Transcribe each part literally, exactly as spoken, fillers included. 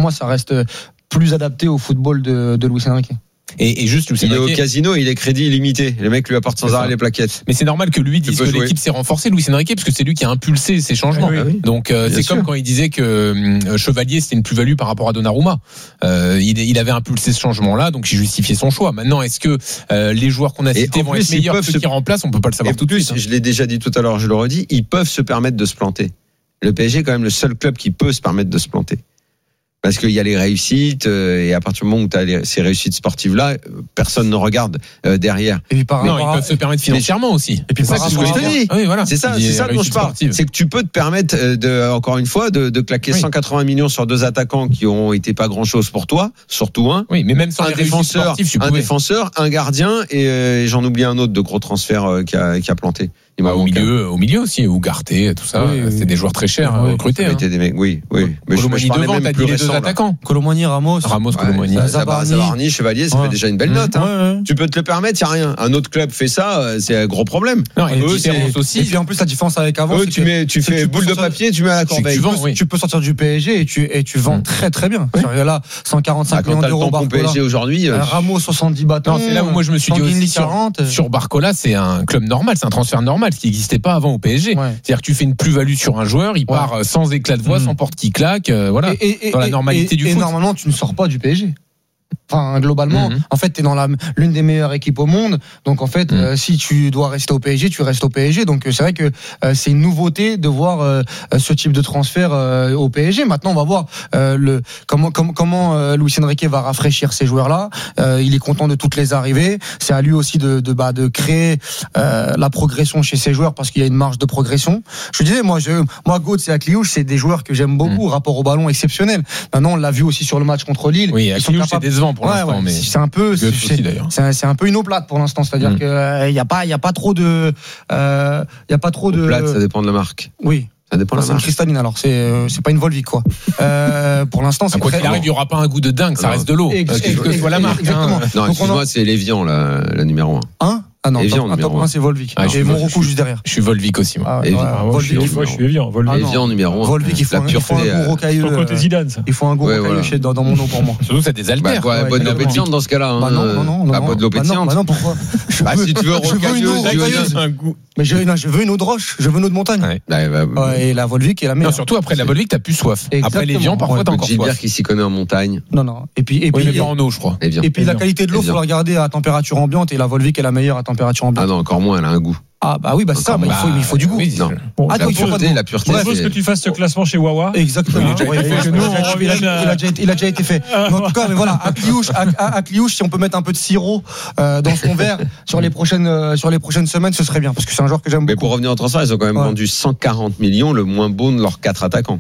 moi, ça reste plus adapté au football de, de Luis Enrique. Et, et juste, il est au casino, il est crédit illimité. Les mecs lui apportent sans arrêt les plaquettes. Mais c'est normal que lui dise que jouer. L'équipe s'est renforcée, Luis Enrique, parce que c'est lui qui a impulsé ces changements. Oui, oui. Donc euh, c'est sûr. Comme quand il disait que euh, Chevalier c'était une plus-value par rapport à Donnarumma. Euh, il, il avait impulsé ce changement-là, donc il justifiait son choix. Maintenant, est-ce que euh, les joueurs qu'on a cités vont être meilleurs que ceux se... qui remplacent? On peut pas le savoir et tout de suite. Hein. Je l'ai déjà dit tout à l'heure, je le redis, ils peuvent se permettre de se planter. Le P S G est quand même le seul club qui peut se permettre de se planter. Parce qu'il y a les réussites, euh, et à partir du moment où tu as ces réussites sportives-là, euh, personne ne regarde euh, derrière. Et puis par non, ils peuvent se permettre financièrement mais, aussi. Et puis c'est ça que je te dis. Oui, voilà. C'est ça, c'est ça dont je parle. C'est que tu peux te permettre, de, encore une fois, de, de claquer oui. cent quatre-vingts millions sur deux attaquants qui ont été pas grand-chose pour toi, surtout un. Oui, mais même sans un les défenseur, sportives, un défenseur, un gardien, et, euh, et j'en oublie un autre de gros transferts euh, qui, a, qui a planté. Bah, au milieu, au milieu aussi, Ougarté, tout ça, oui, oui. C'est des joueurs très chers oui, recrutés. Hein. Des mecs, oui, oui. Mais Colomani devant, t'as dit les deux attaquants. Colomani, Ramos. Ramos, Colomani. Ouais, Zabarni. Zabarni, Chevalier, ça ouais. fait déjà une belle note. Hein. Ouais, ouais. Tu peux te le permettre, y a rien. Un autre club fait ça, c'est un gros problème. Non, et, eux, c'est aussi. Et puis en plus, la différence avec avant, eux, tu mets, tu fais boule de papier, tu mets à la corbeille. Tu peux sortir du P S G et tu et tu vends très très bien. Là, cent quarante-cinq millions d'euros. Pour P S G aujourd'hui. Ramos soixante-dix bâtons. C'est là où moi je me suis dit aussi sur Barcola, c'est un club normal, c'est un transfert normal, ce qui n'existait pas avant au P S G. Ouais. C'est-à-dire que tu fais une plus-value sur un joueur, il ouais. part sans éclat de voix, mmh. sans porte qui claque, euh, voilà, et, et, dans la normalité et, du et foot. Et normalement, tu ne sors pas du P S G. Enfin, globalement, mmh. en fait, t'es dans la, l'une des meilleures équipes au monde. Donc, en fait, mmh. euh, si tu dois rester au P S G, tu restes au P S G. Donc, c'est vrai que euh, c'est une nouveauté de voir euh, ce type de transfert euh, au P S G. Maintenant, on va voir euh, le comment comment, comment euh, Luis Enrique va rafraîchir ces joueurs-là. Euh, il est content de toutes les arrivées. C'est à lui aussi de de bah de créer euh, la progression chez ces joueurs parce qu'il y a une marge de progression. Je disais, moi, je moi, Götze et Akliouche, c'est des joueurs que j'aime beaucoup. Mmh. Rapport au ballon exceptionnel. Maintenant, on l'a vu aussi sur le match contre Lille. Oui, Akliouche, c'est décevant pour ouais, l'instant, ouais, mais c'est un peu, c'est, aussi, c'est, c'est un peu une eau plate pour l'instant, c'est-à-dire mmh. que il euh, y a pas, il y a pas trop de, il euh, y a pas trop de. Plate, ça dépend de la marque. Oui. Ça dépend. C'est une cristalline alors, c'est euh, c'est pas une Volvic quoi. Euh, pour l'instant, c'est quoi très... qu'il arrive, il y aura pas un goût de dingue, ça non. reste de l'eau. Ex- quelle que soit la marque. Exactement. Hein. Non, excuse-moi, a... c'est Lévian la, la numéro un. Hein? Ah non, Evian, top, top un, c'est Volvic. Ah, et mon recours juste derrière. Je suis Volvic aussi, moi. Ah, ouais, Evian. Ah, moi, Volvic, je suis, moi, je suis Evian. Volvic. Ah, Evian numéro un. Volvic, il faut, un, il faut un gros rocailleux. C'est ton côté Zidane, ça. Il faut un gros ouais, rocailleux voilà. dans, dans mon eau pour moi. Surtout, ça des haltères. Bah, ouais, bonne eau pétillante dans ce cas-là. Bah non, non, non. Bah, bonne eau pétillante. Bah non, pourquoi? Bah, si tu veux rocailleux, tu veux un goût. Mais je, non, je veux une eau de roche, je veux une eau de montagne. Ouais. Bah, bah, bah, ouais, et la Volvic est la meilleure. Non, surtout après la Volvic, t'as plus soif. Exactement. Après l'Evian, parfois t'as encore soif. Gilbert qui s'y connaît en montagne. Non, non. Et puis, et puis, oui, en eau, je crois. Et puis la qualité de l'eau, faut la regarder à température ambiante et la Volvic est la meilleure à température ambiante. Ah non, encore moins, elle a un goût. Ah bah oui, bah c'est ça, mais il faut, il faut du goût. Oui, non. Bon, ah, la, pureté, la pureté, je propose que tu fasses ce classement chez Wawa. Exactement. Ah, ouais, ouais, nous, il, a, il, a déjà été, il a déjà été fait. Mais en tout cas, mais voilà, Akliouche, Akliouche, si on peut mettre un peu de sirop euh, dans son verre sur les prochaines euh, sur les prochaines semaines, ce serait bien parce que c'est un joueur que j'aime beaucoup. Mais pour revenir au transfert, ils ont quand même ouais. vendu cent quarante millions, le moins beau de leurs quatre attaquants.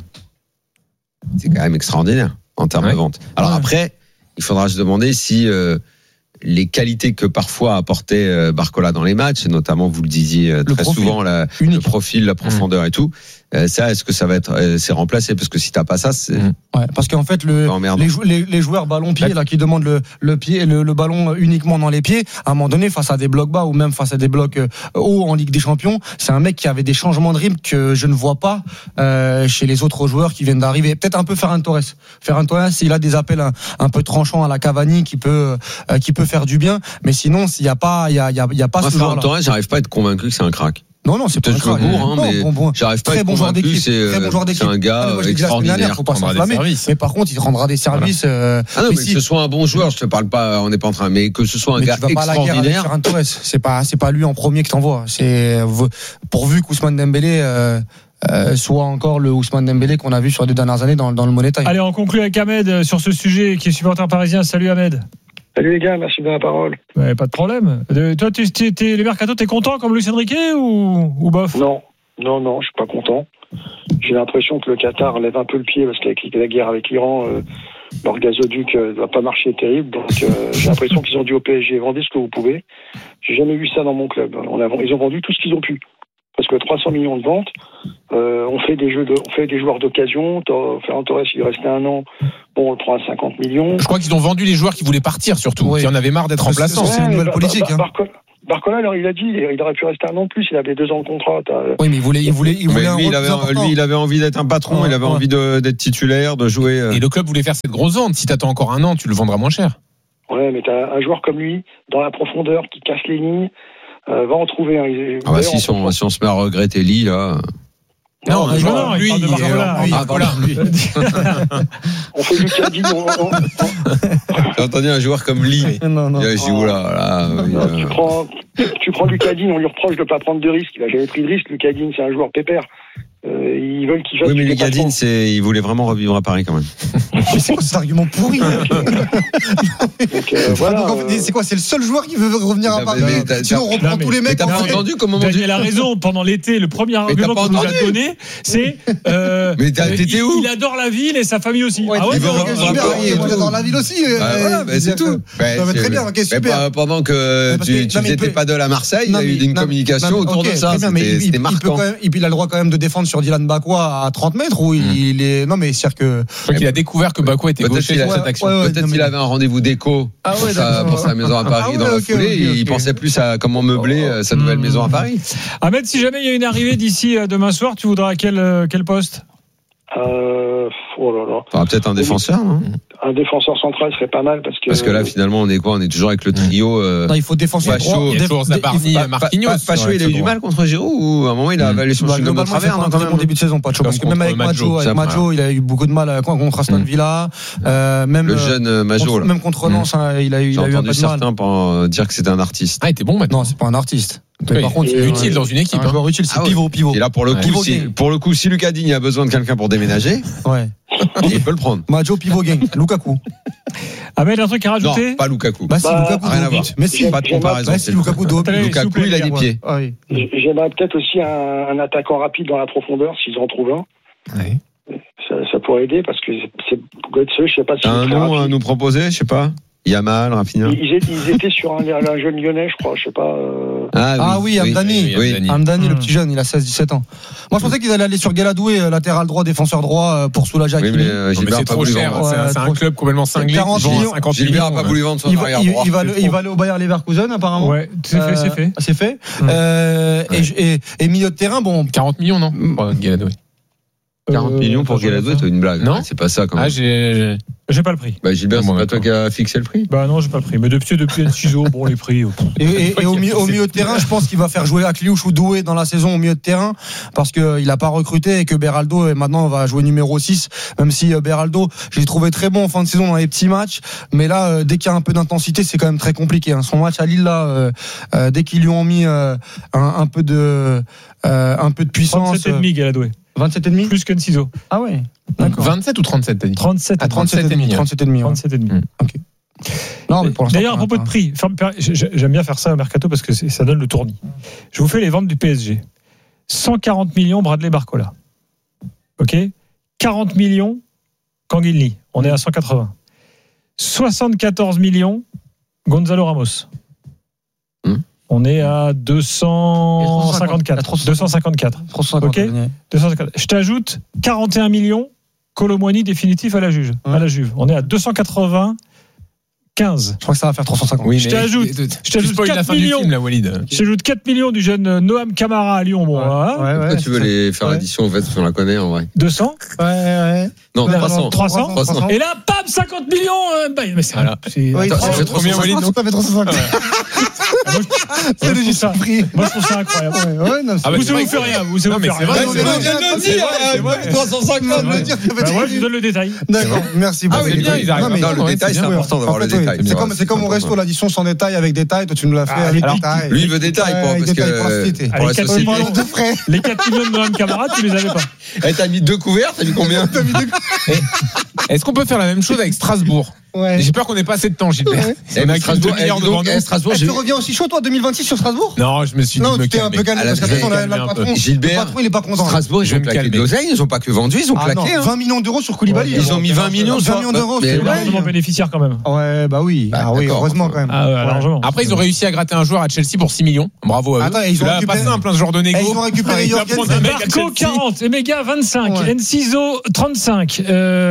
C'est quand même extraordinaire en termes ouais. de vente. Alors ouais. après, il faudra se demander si euh, les qualités que parfois apportait Barcola dans les matchs, et notamment vous le disiez le très profil. souvent, la, le profil, la profondeur mmh. et tout. Euh, ça, est-ce que ça va être, euh, c'est remplacé parce que si t'as pas ça, c'est. Mmh. Ouais, parce qu'en fait, le, les, jou- les, les joueurs ballon-pied là qui demandent le, le pied, le, le ballon uniquement dans les pieds, à un moment donné, face à des blocs bas ou même face à des blocs euh, hauts en Ligue des Champions, c'est un mec qui avait des changements de rythme que je ne vois pas euh, chez les autres joueurs qui viennent d'arriver. Peut-être un peu Ferran Torres. Ferran Torres, il a des appels un, un peu tranchants à la Cavani qui peut, euh, qui peut faire du bien, mais sinon, s'il y a pas, il y a, il y a, il y a pas Moi, ce joueur-là. Ferran Torres, j'arrive pas à être convaincu que c'est un crack. Non, non, c'est peut-être pas un bourre, hein, non, mais bon, bon. j'arrive pas très à être bon joueur convaincu. d'équipe. C'est, très bon joueur d'équipe. c'est un gars ah, extraordinaire. Faut pas s'enflammer. Mais par contre, il rendra des services. Voilà. Euh, ah non, mais, mais si... que ce soit un bon joueur, je te parle pas, on n'est pas en train, mais que ce soit un mais gars tu vas extraordinaire. Pas à la guerre avec Torres. C'est pas, c'est pas lui en premier que t'envoies. C'est pourvu qu'Ousmane Dembélé. Euh, Euh, soit encore le Ousmane Dembélé qu'on a vu sur les deux dernières années dans, dans le Money Time. Allez, on conclut avec Ahmed sur ce sujet qui est supporter parisien. Salut Ahmed. Salut les gars, merci de la parole. Ouais, pas de problème. De, toi, t'es, t'es, t'es, les mercato, t'es content comme Luis Enrique ou, ou bof? Non, non, non, je suis pas content. J'ai l'impression que le Qatar lève un peu le pied parce qu'avec la guerre avec l'Iran, euh, leur gazoduc ne euh, va pas marcher terrible. Donc euh, j'ai l'impression qu'ils ont dit au P S G, vendez ce que vous pouvez. J'ai jamais vu ça dans mon club. On a, ils ont vendu tout ce qu'ils ont pu. Parce que trois cents millions de ventes, euh, on fait des jeux de, on fait des joueurs d'occasion. Ferran Torres, il restait un an. Bon, on le prend à cinquante millions. Je crois qu'ils ont vendu les joueurs qui voulaient partir, surtout. Oui. Qui en avaient marre d'être remplaçants. C'est une nouvelle bah, politique. Bah, hein. Barcola, Barcola, alors, il a dit, il aurait pu rester un an de plus, il avait deux ans de contrat. T'as... Oui, mais il voulait, il voulait, il voulait mais un lui, rôle il avait, plus important. lui, il avait envie d'être un patron, Ouais, il avait ouais. envie de, d'être titulaire, de jouer. euh. Et le club voulait faire cette grosse vente. Si t'attends encore un an, tu le vendras moins cher. Ouais, mais t'as un joueur comme lui, dans la profondeur, qui casse les lignes, euh, va en trouver un. Il- Ah bah d'ailleurs, si, on- on, si on se met à regretter Lee, là. Non, Non, un il joueur, parle lui, de il est- Barcola. lui, Ah, Barcola. On fait du caddie, on, on, J'ai entendu un joueur comme Lee. Non, non. Je dis, oula, là. oui, on- tu euh. prends, tu prends Lucadine, on lui reproche de ne pas prendre de risques. Il a jamais pris de risque. Lucadine, c'est un joueur pépère. Euh, ils veulent qu'il fasse. Oui, mais du les Gadine, dépassement. c'est, il voulait vraiment revivre à Paris quand même. Mais c'est quoi cet argument pourri? Donc, euh, voilà, Donc, en fait, euh, c'est quoi? C'est le seul joueur qui veut revenir à Mais Paris. t'as- t'as- Sinon, on reprend Non, mais- tous les Mais mecs. t'as en pas fait. entendu comment on dit Daniel a raison. Pendant l'été, le premier argument t'as pas qu'on nous a entendu donné, c'est. Euh, Mais t'as- t'étais il, où il adore la ville et sa famille aussi. Ouais, ah ouais, il veut non, revenir non, à non, Paris et non, tout. Il est dans la ville aussi. Bah, voilà, bah, c'est tout. Bah, Non, mais c'est- très bien, ok, mais super. pas- pendant que Ouais, parce tu, que- tu non, mais faisais il peut- tes paddles à Marseille, Non, il y a eu mais- une non, communication non, mais- autour ok, de ça. très bien, mais C'était il- c'était il- il peut marquant. quand même- il a le droit quand même de défendre sur Dylan Bakwa à trente mètres ou il est. Non, mais c'est-à-dire que. Je crois qu'il a découvert que Bakwa était Peut-être gaucher qu'il a- sur cette ouais, action. ouais, ouais. Peut-être non, qu'il mais- avait un rendez-vous déco Ah ouais, pour, sa, d'accord. pour sa maison à Paris Ah ouais, dans la ok, foulée. ok, et ok. il pensait plus à comment meubler euh, sa nouvelle Hmm. maison à Paris. Ahmed, si jamais il y a une arrivée d'ici euh, demain soir, tu voudras à quel, euh, quel poste? euh, oh là là. Enfin, peut-être un défenseur, non Un défenseur central serait pas mal parce que. Parce que là, finalement, on est quoi On est toujours avec le trio. euh, Non, il faut défenser Pas droit. chaud. Il y a toujours Zabarni et Marquinhos. Pas- pas- Pacho, il a eu du mal contre Giroud ou à un moment il a Mm. avalé son Bah, chewing-gum de globalement, travers, c'est non, pas un quand très bon même. début de saison, Pacho, Comme parce que même contre avec Maggio, Maggio, ça, avec Maggio, il a eu beaucoup de mal euh, contre Aston Mm. Villa, euh, même Le euh, jeune euh, Majo, contre- là. même contre Lens, hein, il a eu, J'ai il a eu un entendu peu de mal. certains pour dire que c'était un artiste. Ah, il était bon maintenant. Non, c'est pas un artiste. Oui, Par contre, il est c'est utile dans une équipe. un hein. joueur utile, c'est Ah ouais. pivot, pivot. Et là, pour le Ouais. coup, Pivot si, gang. pour le coup, si Lucas Digne a besoin de quelqu'un pour déménager, Ouais. il peut le prendre. Maggio, pivot gang. Lukaku. Ahmed, un truc à Non, rajouter? pas Lukaku. Bah si, Bah, Lukaku rien dos à au voir. but. Mais si, Pas de J'aime- comparaison. bah si, Lukaku dos au but. Allez, s'il vous Lukaku, plaît, il a les des gars. pieds. Ah oui. J'aimerais peut-être aussi un, un attaquant rapide dans la profondeur s'ils en trouvent un. Ouais. Ça, ça pourrait aider parce que c'est Götze, je sais pas si. T'as un très nom à rapide. nous proposer, je sais pas. Yamal, Rafinha. Ils, ils étaient- ils étaient sur un, un jeune lyonnais, je crois, je sais pas. euh, Ah oui, Amdani. Oui, Amdani. Amdani, le Hmm. petit jeune, il a seize dix-sept ans. Moi, je pensais qu'ils allaient aller sur Galadoué, euh, latéral droit, défenseur droit, euh, pour soulager Oui, Hakimi. mais euh, Non, mais Gilbert c'est a pas trop voulu cher. vendre. C'est un- Ouais, c'est un trop- club complètement cinglé. quarante qui vend à millions. cinquante Gilbert a millions. pas voulu vendre son Il va, arrière il, droit. il va, le- c'est il trop. va aller au Bayer Leverkusen, apparemment. Ouais, c'est fait, c'est fait. Euh, C'est fait. Hmm. Euh, et, et, et milieu de terrain, bon. quarante millions, non Pour Guéladoué. quarante Euh, millions pour attends, je Galadoué, regarde c'est une blague. Non. C'est pas ça quand Ah, même. j'ai. J'ai pas le prix. Bah, Gilbert, c'est Bon, pas toi d'accord. qui a fixé le prix. Bah non, j'ai pas le prix. Mais depuis, depuis Ciseaux, bon, les prix. oh. Et, et- et au, mi- au milieu de terrain, je pense qu'il va faire jouer Akliouche ou Doué dans la saison au milieu de terrain parce qu'il n'a pas recruté et que Beraldo euh, maintenant va jouer numéro six. Même si euh, Beraldo, je l'ai trouvé très bon en fin de saison dans les petits matchs, mais là, euh, dès qu'il y a un peu d'intensité, c'est quand même très compliqué. Hein. Son match à Lille là, euh, euh, dès qu'ils lui ont mis euh, un, un peu de, euh, un peu de puissance. trente-sept virgule cinq, Galadoué. vingt-sept et demi. Plus qu'un ciseau. Ah ouais. D'accord. vingt-sept ou trente-sept, t'as dit trente-sept Ah, trente-sept et demi. trente-sept et demi. ouais. trente-sept virgule cinq. Non, mais pour l'instant. D'ailleurs, à propos de prix, enfin, j'ai- j'aime bien faire ça au mercato parce que c'est- ça donne le tournis. Je vous fais les ventes du P S G. cent quarante millions Bradley Barcola. OK ? quarante millions Canguilly. On est à cent quatre-vingts. soixante-quatorze millions Gonzalo Ramos. Hmm. On est à deux cent cinquante-quatre. deux cent cinquante-quatre. Ok. deux cent cinquante. Je t'ajoute quarante et un millions Colomboigny définitif à la Juve. Ouais. À la Juve. On est à deux cent quatre-vingt-quinze. Je crois que ça va faire trois cent cinquante. Oui, Je mais- t'ajoute- Tu je t'ajoute spoil la quatre fin du millions. film, là, Walid. Je t'ajoute quatre millions du jeune euh, Noam Camara à Lyon. Bon, Ouais. voilà. Ouais, Pourquoi ouais, tu veux c'est les faire Ouais. l'addition en fait, parce qu'on la connaît en vrai. deux cents. ça. Ouais, ouais. Non, Ouais, trois cents. trois cents. trois cents. Et là, bam, cinquante millions. euh, bah, mais c'est Voilà. c'est- Oui, Attends, trois- ça fait trois trois cent cent Walid, cinquante, non ça fait trois cent cinquante. Moi, je- C'est le je trouve ça- juste prix. moi, je trouve ça incroyable. Ouais, ouais, non, c'est Ah bah, Vous, c'est ça vrai vous que fait c'est- rien. Vous, ça Non, vous mais fait c'est rien. vrai, non, c'est mais vrai. non, vient de le c'est dire, vrai, euh, c'est vrai. trois cent cinquante. Non, mais dire qu'il y avait Bah trop ouais, de- je vous donne le détail. D'accord, merci. Ah, beaucoup. c'est bien, ils arrivent. Non, mais- Non, le ouais, détail, c'est c'est bien. important En d'avoir le fait, oui. détail. C'est comme, c'est comme au resto, l'addition sans détail avec détail. Toi, tu nous l'as fait Ah, avec alors, détail. Lui, il veut détail pour, Ouais, parce détail pour la que société. pour la Allez, quatre société. millions. de frais. Les quatre millions de Noam Camara, tu les avais pas. Eh, t'as mis deux couverts, t'as mis combien? Est-ce qu'on peut faire la même chose avec Strasbourg? Ouais. J'ai peur qu'on n'ait pas assez de temps, Gilbert. Eh, Il y en a mais qui ont deux Strasbourg, milliards eh, dis devant donc, nous. eh, Strasbourg, Eh, j'ai tu reviens aussi chaud, toi, deux mille vingt-six sur Strasbourg? Non, je me suis dit Non, de me tu t'es un peu calmer. calmé À la parce que vraie, on a- calmer là, un le peu. patron, Gilbert, le patron, il est pas content. Strasbourg, ils Je ont vais me claqué de calmer. l'oseille, ils ont pas que vendu, ils ont Ah non, claqué. hein. vingt millions d'euros sur Koulibaly. Ils ont mis vingt millions vingt sur- millions d'euros. Mais c'est ouais. vrai. Largement bénéficiaire quand même. Ouais, bah oui. Bah, Ah oui, d'accord. heureusement quand même. Ah ouais, Ouais. largement. Après, ils ont réussi à gratter un joueur à Chelsea pour six millions. Bravo à eux. Attends, ils ont Là, récupéré- pas simple, un ce genre de négo. Eh, ils ont récupéré Il va Jorgen. prendre un mec à Marco Chelsea. quarante, Emega vingt-cinq, Ouais. Enciso trente-cinq. Euh, Voilà, on est reparti.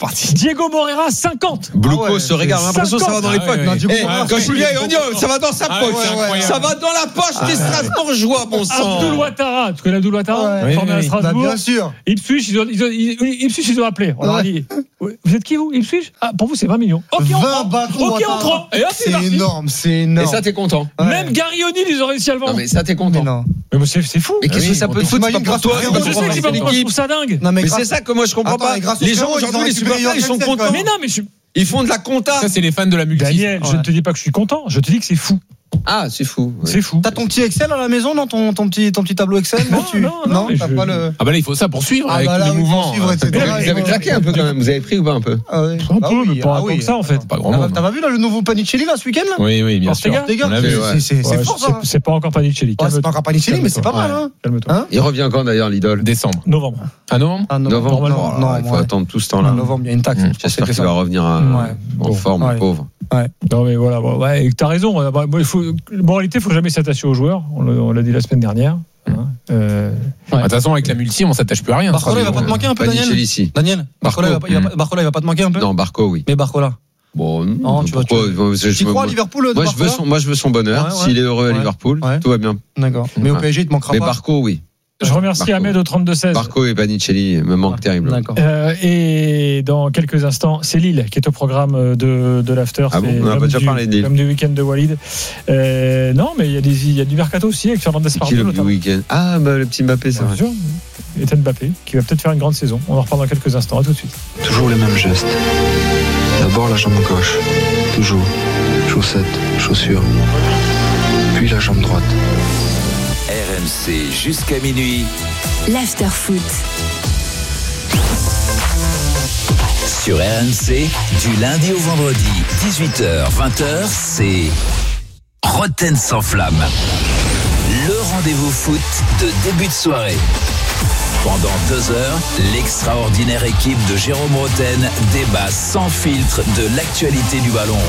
reparti. Diego Moreira, cinquante. Blouco Ah ouais, se regarde, l'impression que ça va dans les poches. Non, Diego Eh, Moreira, quand c'est- Julien est oignon, ça va dans sa Ah poche. ouais, c'est incroyable. Ça va dans la poche des Strasbourgeois, bon sang. Abdul Ouattara, tu connais Abdul Ouattara, Ouais. formé Oui, à oui. Strasbourg. Bah, bien sûr. Ipswich, ils ont, ils ont, ils- Ipswich, ils ont appelé. On leur a Ouais. dit, vous êtes qui vous, Ipswich? Ah, pour vous, c'est vingt millions. Ok, on vingt prend. bâtons, Ok, on Ouattara. prend. Et hop, c'est C'est parti. énorme, c'est Et énorme. ça, t'es content. Ouais. Même Gary O'Neill, ils ont réussi à le Non, vendre. mais ça, t'es Mais content. non. Mais c'est c'est fou. Mais qu'est-ce oui, que ça on peut te foutre? C'est pas t'imagines pour grâce toi. au frérot, Mais c'est je pour sais que c'est pas ton pourquoi je équipe. trouve ça dingue. Non, mais Mais grâce- c'est ça que moi je comprends Attends, pas. et grâce au Les gens frérot, ils ont aujourd'hui, les récupéré supporters, ils sont Jorgensen, contents. Mais non, mais je, Ils font de la compta. Ça, c'est les fans de la multi. Daniel, je Ouais. ne te dis pas que je suis content. Je te dis que c'est fou. Ah, c'est fou. Ouais. C'est fou. T'as ton petit Excel à la maison, non, ton, ton, petit, ton petit tableau Excel Non, tu... non, non, mais t'as je- pas le. Ah bah là, il faut ça pour suivre Ah avec bah là, tous les oui, mouvements. pour suivre, et cetera. Mais Vous avez claqué un peu quand même. Vous avez pris ou pas un peu? Ah ouais. Un Bah peu, oui, mais pas ah tant oui. que ça, en fait. Pas grand T'as monde. t'as pas vu là le nouveau Panicelli là ce week-end là? Oui, oui, bien sûr. Ortega Les gars, On l'a c'est- vu, ouais. c'est- c'est c'est Ouais, fort c'est- ça. C'est pas encore Panicelli. Ouais, c'est pas encore Panicelli, mais c'est pas mal. Hein. Calme-toi. Hein Il revient quand d'ailleurs, l'idole? Décembre. Novembre. À novembre Ah, Novembre. non, Oh là non, là, Il faut ouais. attendre tout ce En temps-là. novembre, il y a une taxe. Mmh. J'espère que qu'il ça. va revenir à- Ouais. en forme, Ouais. le pauvre. Non, mais voilà. Bon, ouais, et t'as raison. Euh, bah, moi, il faut, moralité, il faut jamais s'attacher aux joueurs. On l'a, on l'a dit la semaine dernière. Hein. Euh, De toute façon, avec la multi, on s'attache plus à rien. Barcola, il va pas te Euh, manquer un peu, Panicelli Daniel ici. Daniel, Barcola, il va pas- il va pas- Barcola, il va pas te manquer un peu Non, Barco, oui. Mais Barcola. Bon, Non, tu vois, pourquoi tu- Bon, je- Tu je- crois à moi, Liverpool de moi, je veux Barcola son, moi, je veux son bonheur. Ouais, ouais. S'il est heureux à Ouais. Liverpool, Ouais. tout va bien. D'accord. Mais au Ouais. P S G, il te manquera Mais pas. Barco, oui. je remercie Barco. Ahmed au trente-deux seize. Barco et Panicelli me manquent terriblement. D'accord. Euh, et dans quelques instants, c'est Lille qui est au programme de, de l'after. Ah bon, C'est on a l'homme pas déjà du- parlé de Lille. l'homme du week-end de Walid. Euh, non, mais il y, a des- il y a du mercato aussi avec Fernandez Qui Pardo le notamment. week-end? Ah, bah, le petit Mbappé, c'est Bien vrai. sûr. Ethan Mbappé qui va peut-être faire une grande saison. On en reparle dans quelques instants. À tout de suite. Toujours les mêmes gestes. D'abord la jambe gauche, toujours. Chaussettes, chaussures. Puis la jambe droite. R M C jusqu'à minuit. L'after-foot. Sur R M C, du lundi au vendredi, dix-huit heures vingt heures, c'est Roten sans flamme. Le rendez-vous foot de début de soirée. Pendant deux heures, l'extraordinaire équipe de Jérôme Roten débat sans filtre de l'actualité du ballon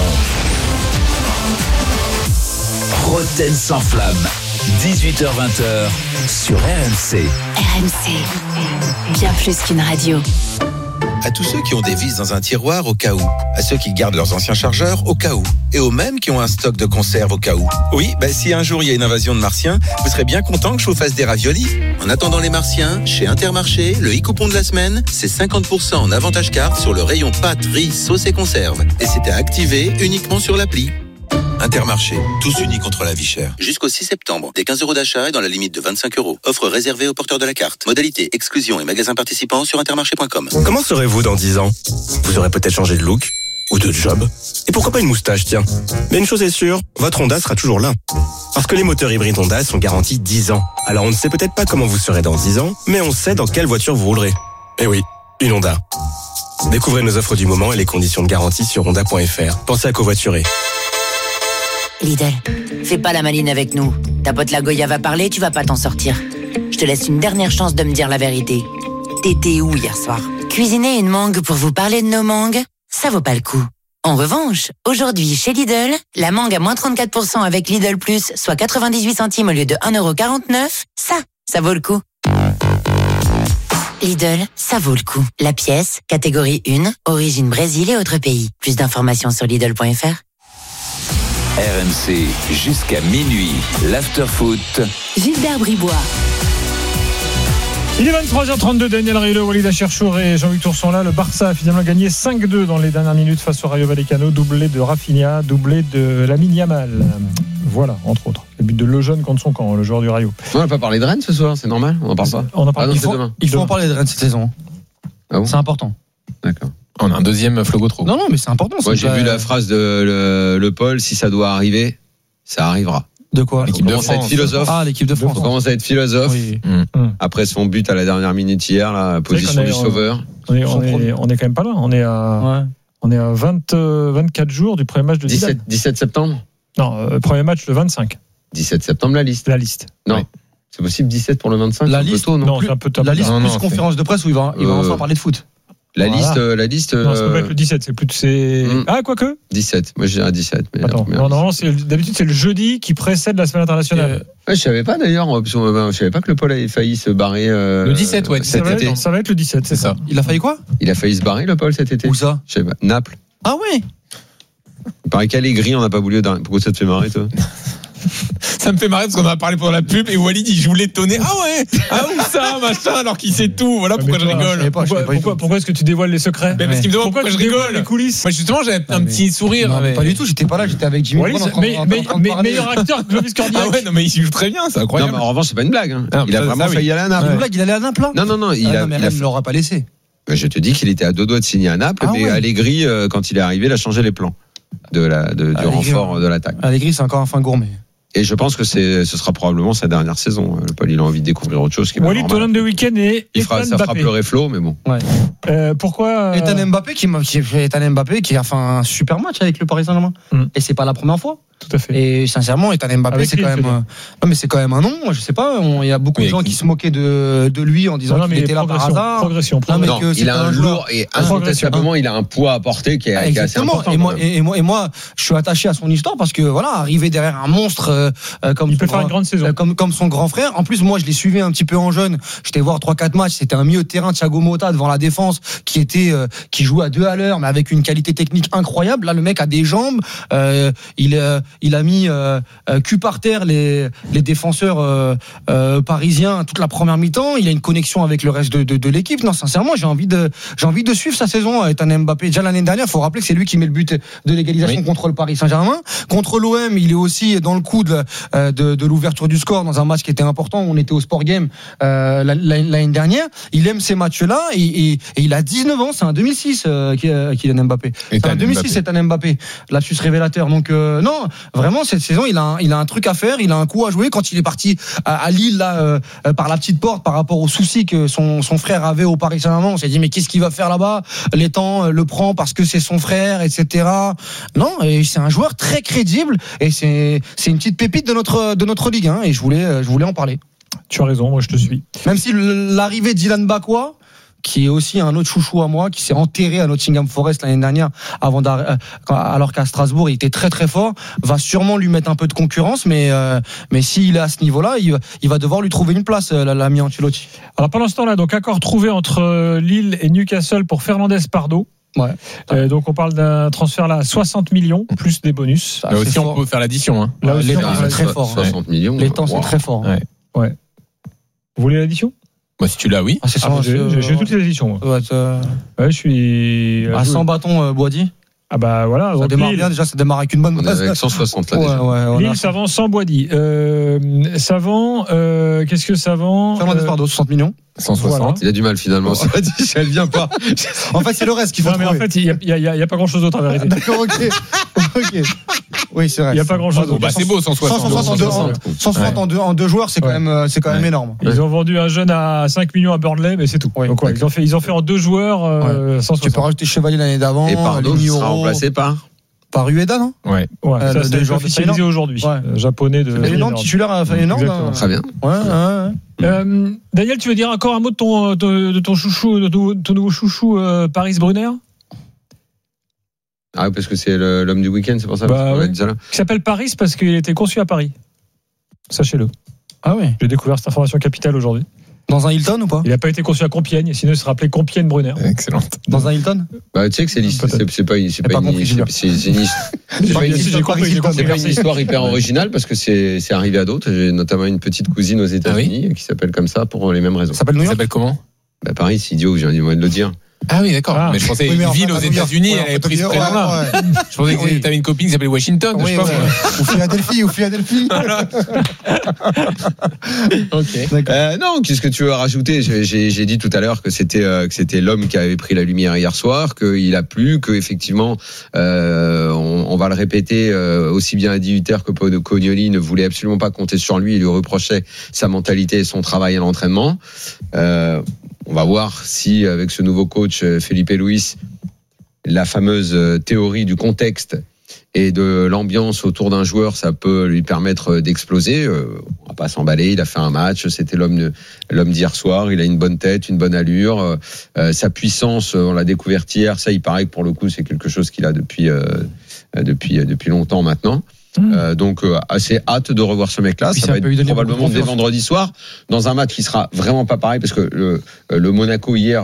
rond. Roten sans flamme, dix-huit heures vingt heures sur R M C. R M C. Bien plus qu'une radio. À tous ceux qui ont des vis dans un tiroir au cas où, à ceux qui gardent leurs anciens chargeurs au cas où, et aux mêmes qui ont un stock de conserve au cas où. Oui, bah si un jour il y a une invasion de martiens, vous serez bien content que je vous fasse des raviolis. En attendant les martiens, chez Intermarché, le e-coupon de la semaine, c'est cinquante pour cent en avantage carte sur le rayon pâtes, riz, sauce et conserve. Et c'était activé uniquement sur l'appli. Intermarché, tous unis contre la vie chère. Jusqu'au six septembre, des quinze euros d'achat et dans la limite de vingt-cinq euros. Offre réservée aux porteurs de la carte. Modalité, exclusion et magasins participants sur intermarché point com. Comment serez-vous dans dix ans? Vous aurez peut-être changé de look ou de job. Et pourquoi pas une moustache, tiens. Mais une chose est sûre, votre Honda sera toujours là. Parce que les moteurs hybrides Honda sont garantis dix ans. Alors on ne sait peut-être pas comment vous serez dans dix ans, mais on sait dans quelle voiture vous roulerez. Eh oui, une Honda. Découvrez nos offres du moment et les conditions de garantie sur honda point f r. Pensez à covoiturer. Lidl, fais pas la maline avec nous. Ta pote la Goya va parler, tu vas pas t'en sortir. Je te laisse une dernière chance de me dire la vérité. T'étais où hier soir? Cuisiner une mangue pour vous parler de nos mangues? Ça vaut pas le coup. En revanche, aujourd'hui, chez Lidl, la mangue à moins trente-quatre pour cent avec Lidl Plus, soit quatre-vingt-dix-huit centimes au lieu de un euro quarante-neuf, ça, ça vaut le coup. Lidl, ça vaut le coup. La pièce, catégorie un, origine Brésil et autres pays. Plus d'informations sur Lidl point f r. R M C jusqu'à minuit, l'after-foot. Gilbert Bribois. Il est vingt-trois heures trente-deux, Daniel Riolo, Walid Acharchour et Jean-Louis Tour sont là. Le Barça a finalement gagné cinq deux dans les dernières minutes face au Rayo Vallecano. Doublé de Rafinha, doublé de Lamine Yamal. Voilà, entre autres. Le but de Lejeune contre son camp, le joueur du Rayo. On n'a pas parlé de Rennes ce soir, c'est normal? On en parle pas? On en parle Ah non, Il c'est faut, demain. il faut Demain. en parler de Rennes cette saison. Ah bon? C'est important. D'accord. On a un deuxième Flogotro. Non, non, mais c'est important. Moi, c'est j'ai pas- vu la phrase de le, le Paul, si ça doit arriver, ça arrivera. De quoi? L'équipe On de commence à être France. philosophe. Ah, l'équipe de France. On commence à être philosophe. Oui. Après son but à la dernière minute hier, la position qu'on du est, sauveur. On est, on, Son est, premier. on est quand même pas loin. On est à, Ouais. on est à vingt, euh, vingt-quatre jours du premier match de Zidane. dix-sept, dix-sept septembre? Non, euh, premier match le vingt-cinq. dix-sept septembre, la liste. La liste. Non. Ouais. C'est possible dix-sept pour le vingt-cinq? La c'est un peu liste, tôt, non? Non, plus- c'est un peu top. La liste Non, plus non, conférence de presse où il va, il va Euh, enfin parler de foot. La Voilà. liste, la liste. Non, ça peut euh, pas être le dix-sept, c'est plus c'est Mm. ah quoique. dix-sept. Moi, je dirais dix-sept. Mais la Attends, première non, liste. non, c'est d'habitude c'est le jeudi qui précède la semaine internationale. Ouais, je savais pas d'ailleurs. Je savais pas que le Paul avait failli se barrer. euh, Le dix-sept, ouais, ça, cet va été. être, ça va être le dix-sept, c'est ça. Il a failli quoi? Il a failli se barrer, le Paul, cet été. Où ça? Je sais pas. Naples. Ah ouais. Il paraît qu'Allegri, on n'a pas voulu. au dernier- Pourquoi ça te fait marrer, toi? Ça me fait marrer parce qu'on en a parlé pendant la pub et Walid il joue l'étonné. Ah ouais, ah où ça, machin, alors qu'il sait tout. Voilà pourquoi Mais je toi, rigole. je savais pas, je Pourquoi, savais pas du pourquoi, tout. pourquoi est-ce que tu dévoiles les secrets Mais parce qu'il me demande Pourquoi pourquoi, tu je dévoiles rigole. les coulisses? Moi justement j'avais un mais- petit sourire. Non, mais mais- pas du tout, j'étais pas là, j'étais avec Jimmy. Wallis, Brown en train- mais, en mais, train de mais- parler. meilleur acteur que Clovis Cornillac. Ah ouais, non mais il joue très bien, c'est Non, incroyable. mais en revanche, c'est pas une blague. Hein. Ah, Il a ça, vraiment ça, oui. failli aller à Ah, Naples. une blague, il allait à Naples là? Non, non, non. Il Ah, a, non, mais il a Rennes ne l'aura pas laissé. Je te dis qu'il était à deux doigts de signer à Naples, Ah mais ouais. Allegri, euh, quand il est arrivé, il a changé les plans de la, de, du Allegri, renfort ouais. de l'attaque. Allegri, c'est encore un fin gourmet. Et je pense que c'est, ce sera probablement sa dernière saison. Le Paul, il a envie de découvrir autre chose. Qui est pas Walid, ton normal. homme de week-end est Il fera, Ethan ça fera Mbappé. pleurer Flo, mais bon. Euh, pourquoi euh, Ethan Mbappé qui m'a qui fait Ethan Mbappé qui a fait un super match avec le Paris Saint-Germain. Mm. Et c'est pas la première fois. Tout à fait. Et sincèrement, Ethan Mbappé, Avec c'est qui, quand il même. fait euh, Non, mais c'est quand même un nom. Je sais pas. on- Il y a beaucoup Oui, de gens avec qui qui se moquaient de, de lui en disant Non, non, qu'il mais était là par progression, hasard. progression, Non, mais progression. Non, que il a c'était un un joueur- lourd et incontestablement, il a un poids à porter qui est, Ah, qui est assez exactement. important. Et moi, quand même. et, et moi, et moi, je suis attaché à son histoire parce que voilà, arriver derrière un monstre euh, euh, comme Il son peut faire grand- une grande saison. euh, comme comme son grand frère. En plus, moi, je l'ai suivi un petit peu en jeune. J'étais voir trois quatre matchs. C'était un milieu de terrain, Thiago Motta devant la défense, qui était euh, qui jouait à deux à l'heure, mais avec une qualité technique incroyable. Là, le mec a des jambes. Euh, il euh, il a mis euh, euh, cul par terre les les défenseurs euh, euh, parisiens toute la première mi-temps. Il a une connexion avec le reste de, de, de l'équipe. Non, sincèrement, j'ai envie de j'ai envie de suivre sa saison. Ethan Mbappé. Déjà l'année dernière, faut rappeler que c'est lui qui met le but de l'égalisation Oui. contre le Paris Saint-Germain. Contre l'O M, il est aussi dans le coup de, euh, de, de l'ouverture du score dans un match qui était important. On était au Sport Game euh, l'année dernière. Il aime ces matchs-là et, et, et il a dix-neuf ans. C'est un deux mille six, euh, Kylian Mbappé. C'est Ethan un deux mille six, Mbappé. Ethan Mbappé. Lapsus révélateur. Donc euh, non, vraiment cette saison, il a un, il a un truc à faire. Il a un coup à jouer. Quand il est parti à, à Lille là euh, euh, par la petite porte par rapport aux soucis que son, son frère avait au Paris Saint-Germain, on s'est dit mais qu'est-ce qu'il va faire là-bas? L'étang euh, le prend parce que c'est son frère, et cetera. Non, et c'est un joueur très crédible et c'est c'est une petite pépite de notre de notre ligue. Hein, et je voulais euh, je voulais en parler. Tu as raison, moi je te suis. Même si l'arrivée de Dylan Bakwa, qui est aussi un autre chouchou à moi, qui s'est enterré à Nottingham Forest l'année dernière, avant d'arri- euh, alors qu'à Strasbourg il était très très fort, va sûrement lui mettre un peu de concurrence, mais euh, mais s'il est à ce niveau-là, il, il va devoir lui trouver une place, euh, l'ami Ancelotti. Alors pendant ce temps-là, donc accord trouvé entre euh, Lille et Newcastle pour Fernandez Pardo. Ouais. Euh, donc on parle d'un transfert là à soixante millions plus des bonus. Là aussi, on peut faire l'addition. Hein. Là Ouais, aussi, les on temps, peut- c'est très fort. soixante millions. Les temps, c'est Wow. très fort. Ouais. Ouais. Vous voulez l'addition? Moi, si tu l'as, oui. Ah, c'est Ah, sans- j'ai, j'ai- j'ai toutes les éditions. Moi. Ouais, euh, Ouais, je suis à cent bâtons, euh, Boisdi. Ah bah voilà. Ça donc démarre Lille, bien, déjà, ça démarre avec une bonne On est base. avec cent soixante là Ouais, déjà. ouais, on a- Lille, Savant, sans Boisdi. Euh, Savant, euh, qu'est-ce que Savant Fernandez euh, Pardo, soixante millions. cent soixante. Voilà. Il a du mal finalement. Ça va dire, elle vient pas. En fait, c'est le reste qu'il faut Non mais en trouver. fait, il y a, il y a- il y a pas grand-chose d'autre en vérité. D'accord, ok. Ok. Oui, c'est vrai. Il y a pas grand-chose Bon, d'autre. bah, c'est beau, cent cent soixante. soixante en deux, en- cent soixante en deux, en deux joueurs, c'est quand Ouais. même, euh, c'est quand même Ouais. énorme. Ils ont vendu un jeune à cinq millions à Burnley, mais c'est tout. Oui, Donc ouais, ils ont fait, ils ont fait en deux joueurs euh, cent Tu peux soixante. rajouter Chevalier l'année d'avant, Et Pardo qui sera Ligneuro, remplacé par. par Ueda, non? Ouais. Ouais, Euh, ça le- c'est des joueurs de officialisé Feyenoord. aujourd'hui. Ouais. Euh, japonais de. Feyenoord, titulaire à Feyenoord. Exactement. euh, Très bien. Ouais, ouais, ouais. Euh, Daniel, tu veux dire encore un mot de ton, de, de ton chouchou, de ton, ton nouveau chouchou euh, Paris Brunner, Ah oui, parce que c'est le- l'homme du week-end, c'est pour ça. Bah, parce qu'on ouais. a dit ça là. qui s'appelle Paris parce qu'il était conçu à Paris. Sachez-le. Ah oui. J'ai découvert cette information capitale aujourd'hui. Dans un Hilton ou pas? Il n'a pas été conçu à Compiègne, sinon il serait appelé Compiègne Brunner. Excellente. Dans un Hilton? Bah, tu sais que c'est l'histoire- Peut-être. c'est c'est pas une c'est J'ai pas pas une compris, c'est Julien. c'est- c'est une his- c'est pas une J'ai histoire- compris, j'ai compris. c'est pas une Merci. histoire hyper originale parce que c'est c'est arrivé à d'autres. J'ai notamment une petite cousine aux États-Unis qui s'appelle comme ça pour les mêmes raisons. Ça s'appelle New Il York? s'appelle comment? Bah Paris, c'est idiot, j'ai dit moi de le dire. Ah oui, d'accord. Ah. Mais je pensais Oui, mais une en ville fait, aux à New York. États-Unis, Ouais, elle en avait fait, pris ce ouais, prénom-là. ouais. Je pensais que Oui. t'avais une copine qui s'appelait Washington. je Oui, sais pas. ouais. Ou Philadelphie, ou Philadelphie. Ok. Euh, non, qu'est-ce que tu veux rajouter? J'ai- J'ai j'ai dit tout à l'heure que c'était euh, que c'était l'homme qui avait pris la lumière hier soir, qu'il a plu, que effectivement, euh, on, on va le répéter, euh, aussi bien Adi Hutter que Paul Cognoli ne voulait absolument pas compter sur lui. Il lui reprochait sa mentalité et son travail à l'entraînement. Euh, on va voir si avec ce nouveau coach euh, Felipe Luis, la fameuse euh, théorie du contexte et de l'ambiance autour d'un joueur, ça peut lui permettre d'exploser. Euh, on va pas s'emballer. Il a fait un match. C'était l'homme de, l'homme d'hier soir. Il a une bonne tête, une bonne allure. Euh, sa puissance, on l'a découvert hier. Ça, il paraît que pour le coup, c'est quelque chose qu'il a depuis euh, depuis depuis longtemps maintenant. Mmh. Euh, donc euh, assez hâte de revoir ce mec-là. Ça, ça va être probablement dès vendredi soir dans un match qui sera vraiment pas pareil parce que le, le Monaco hier,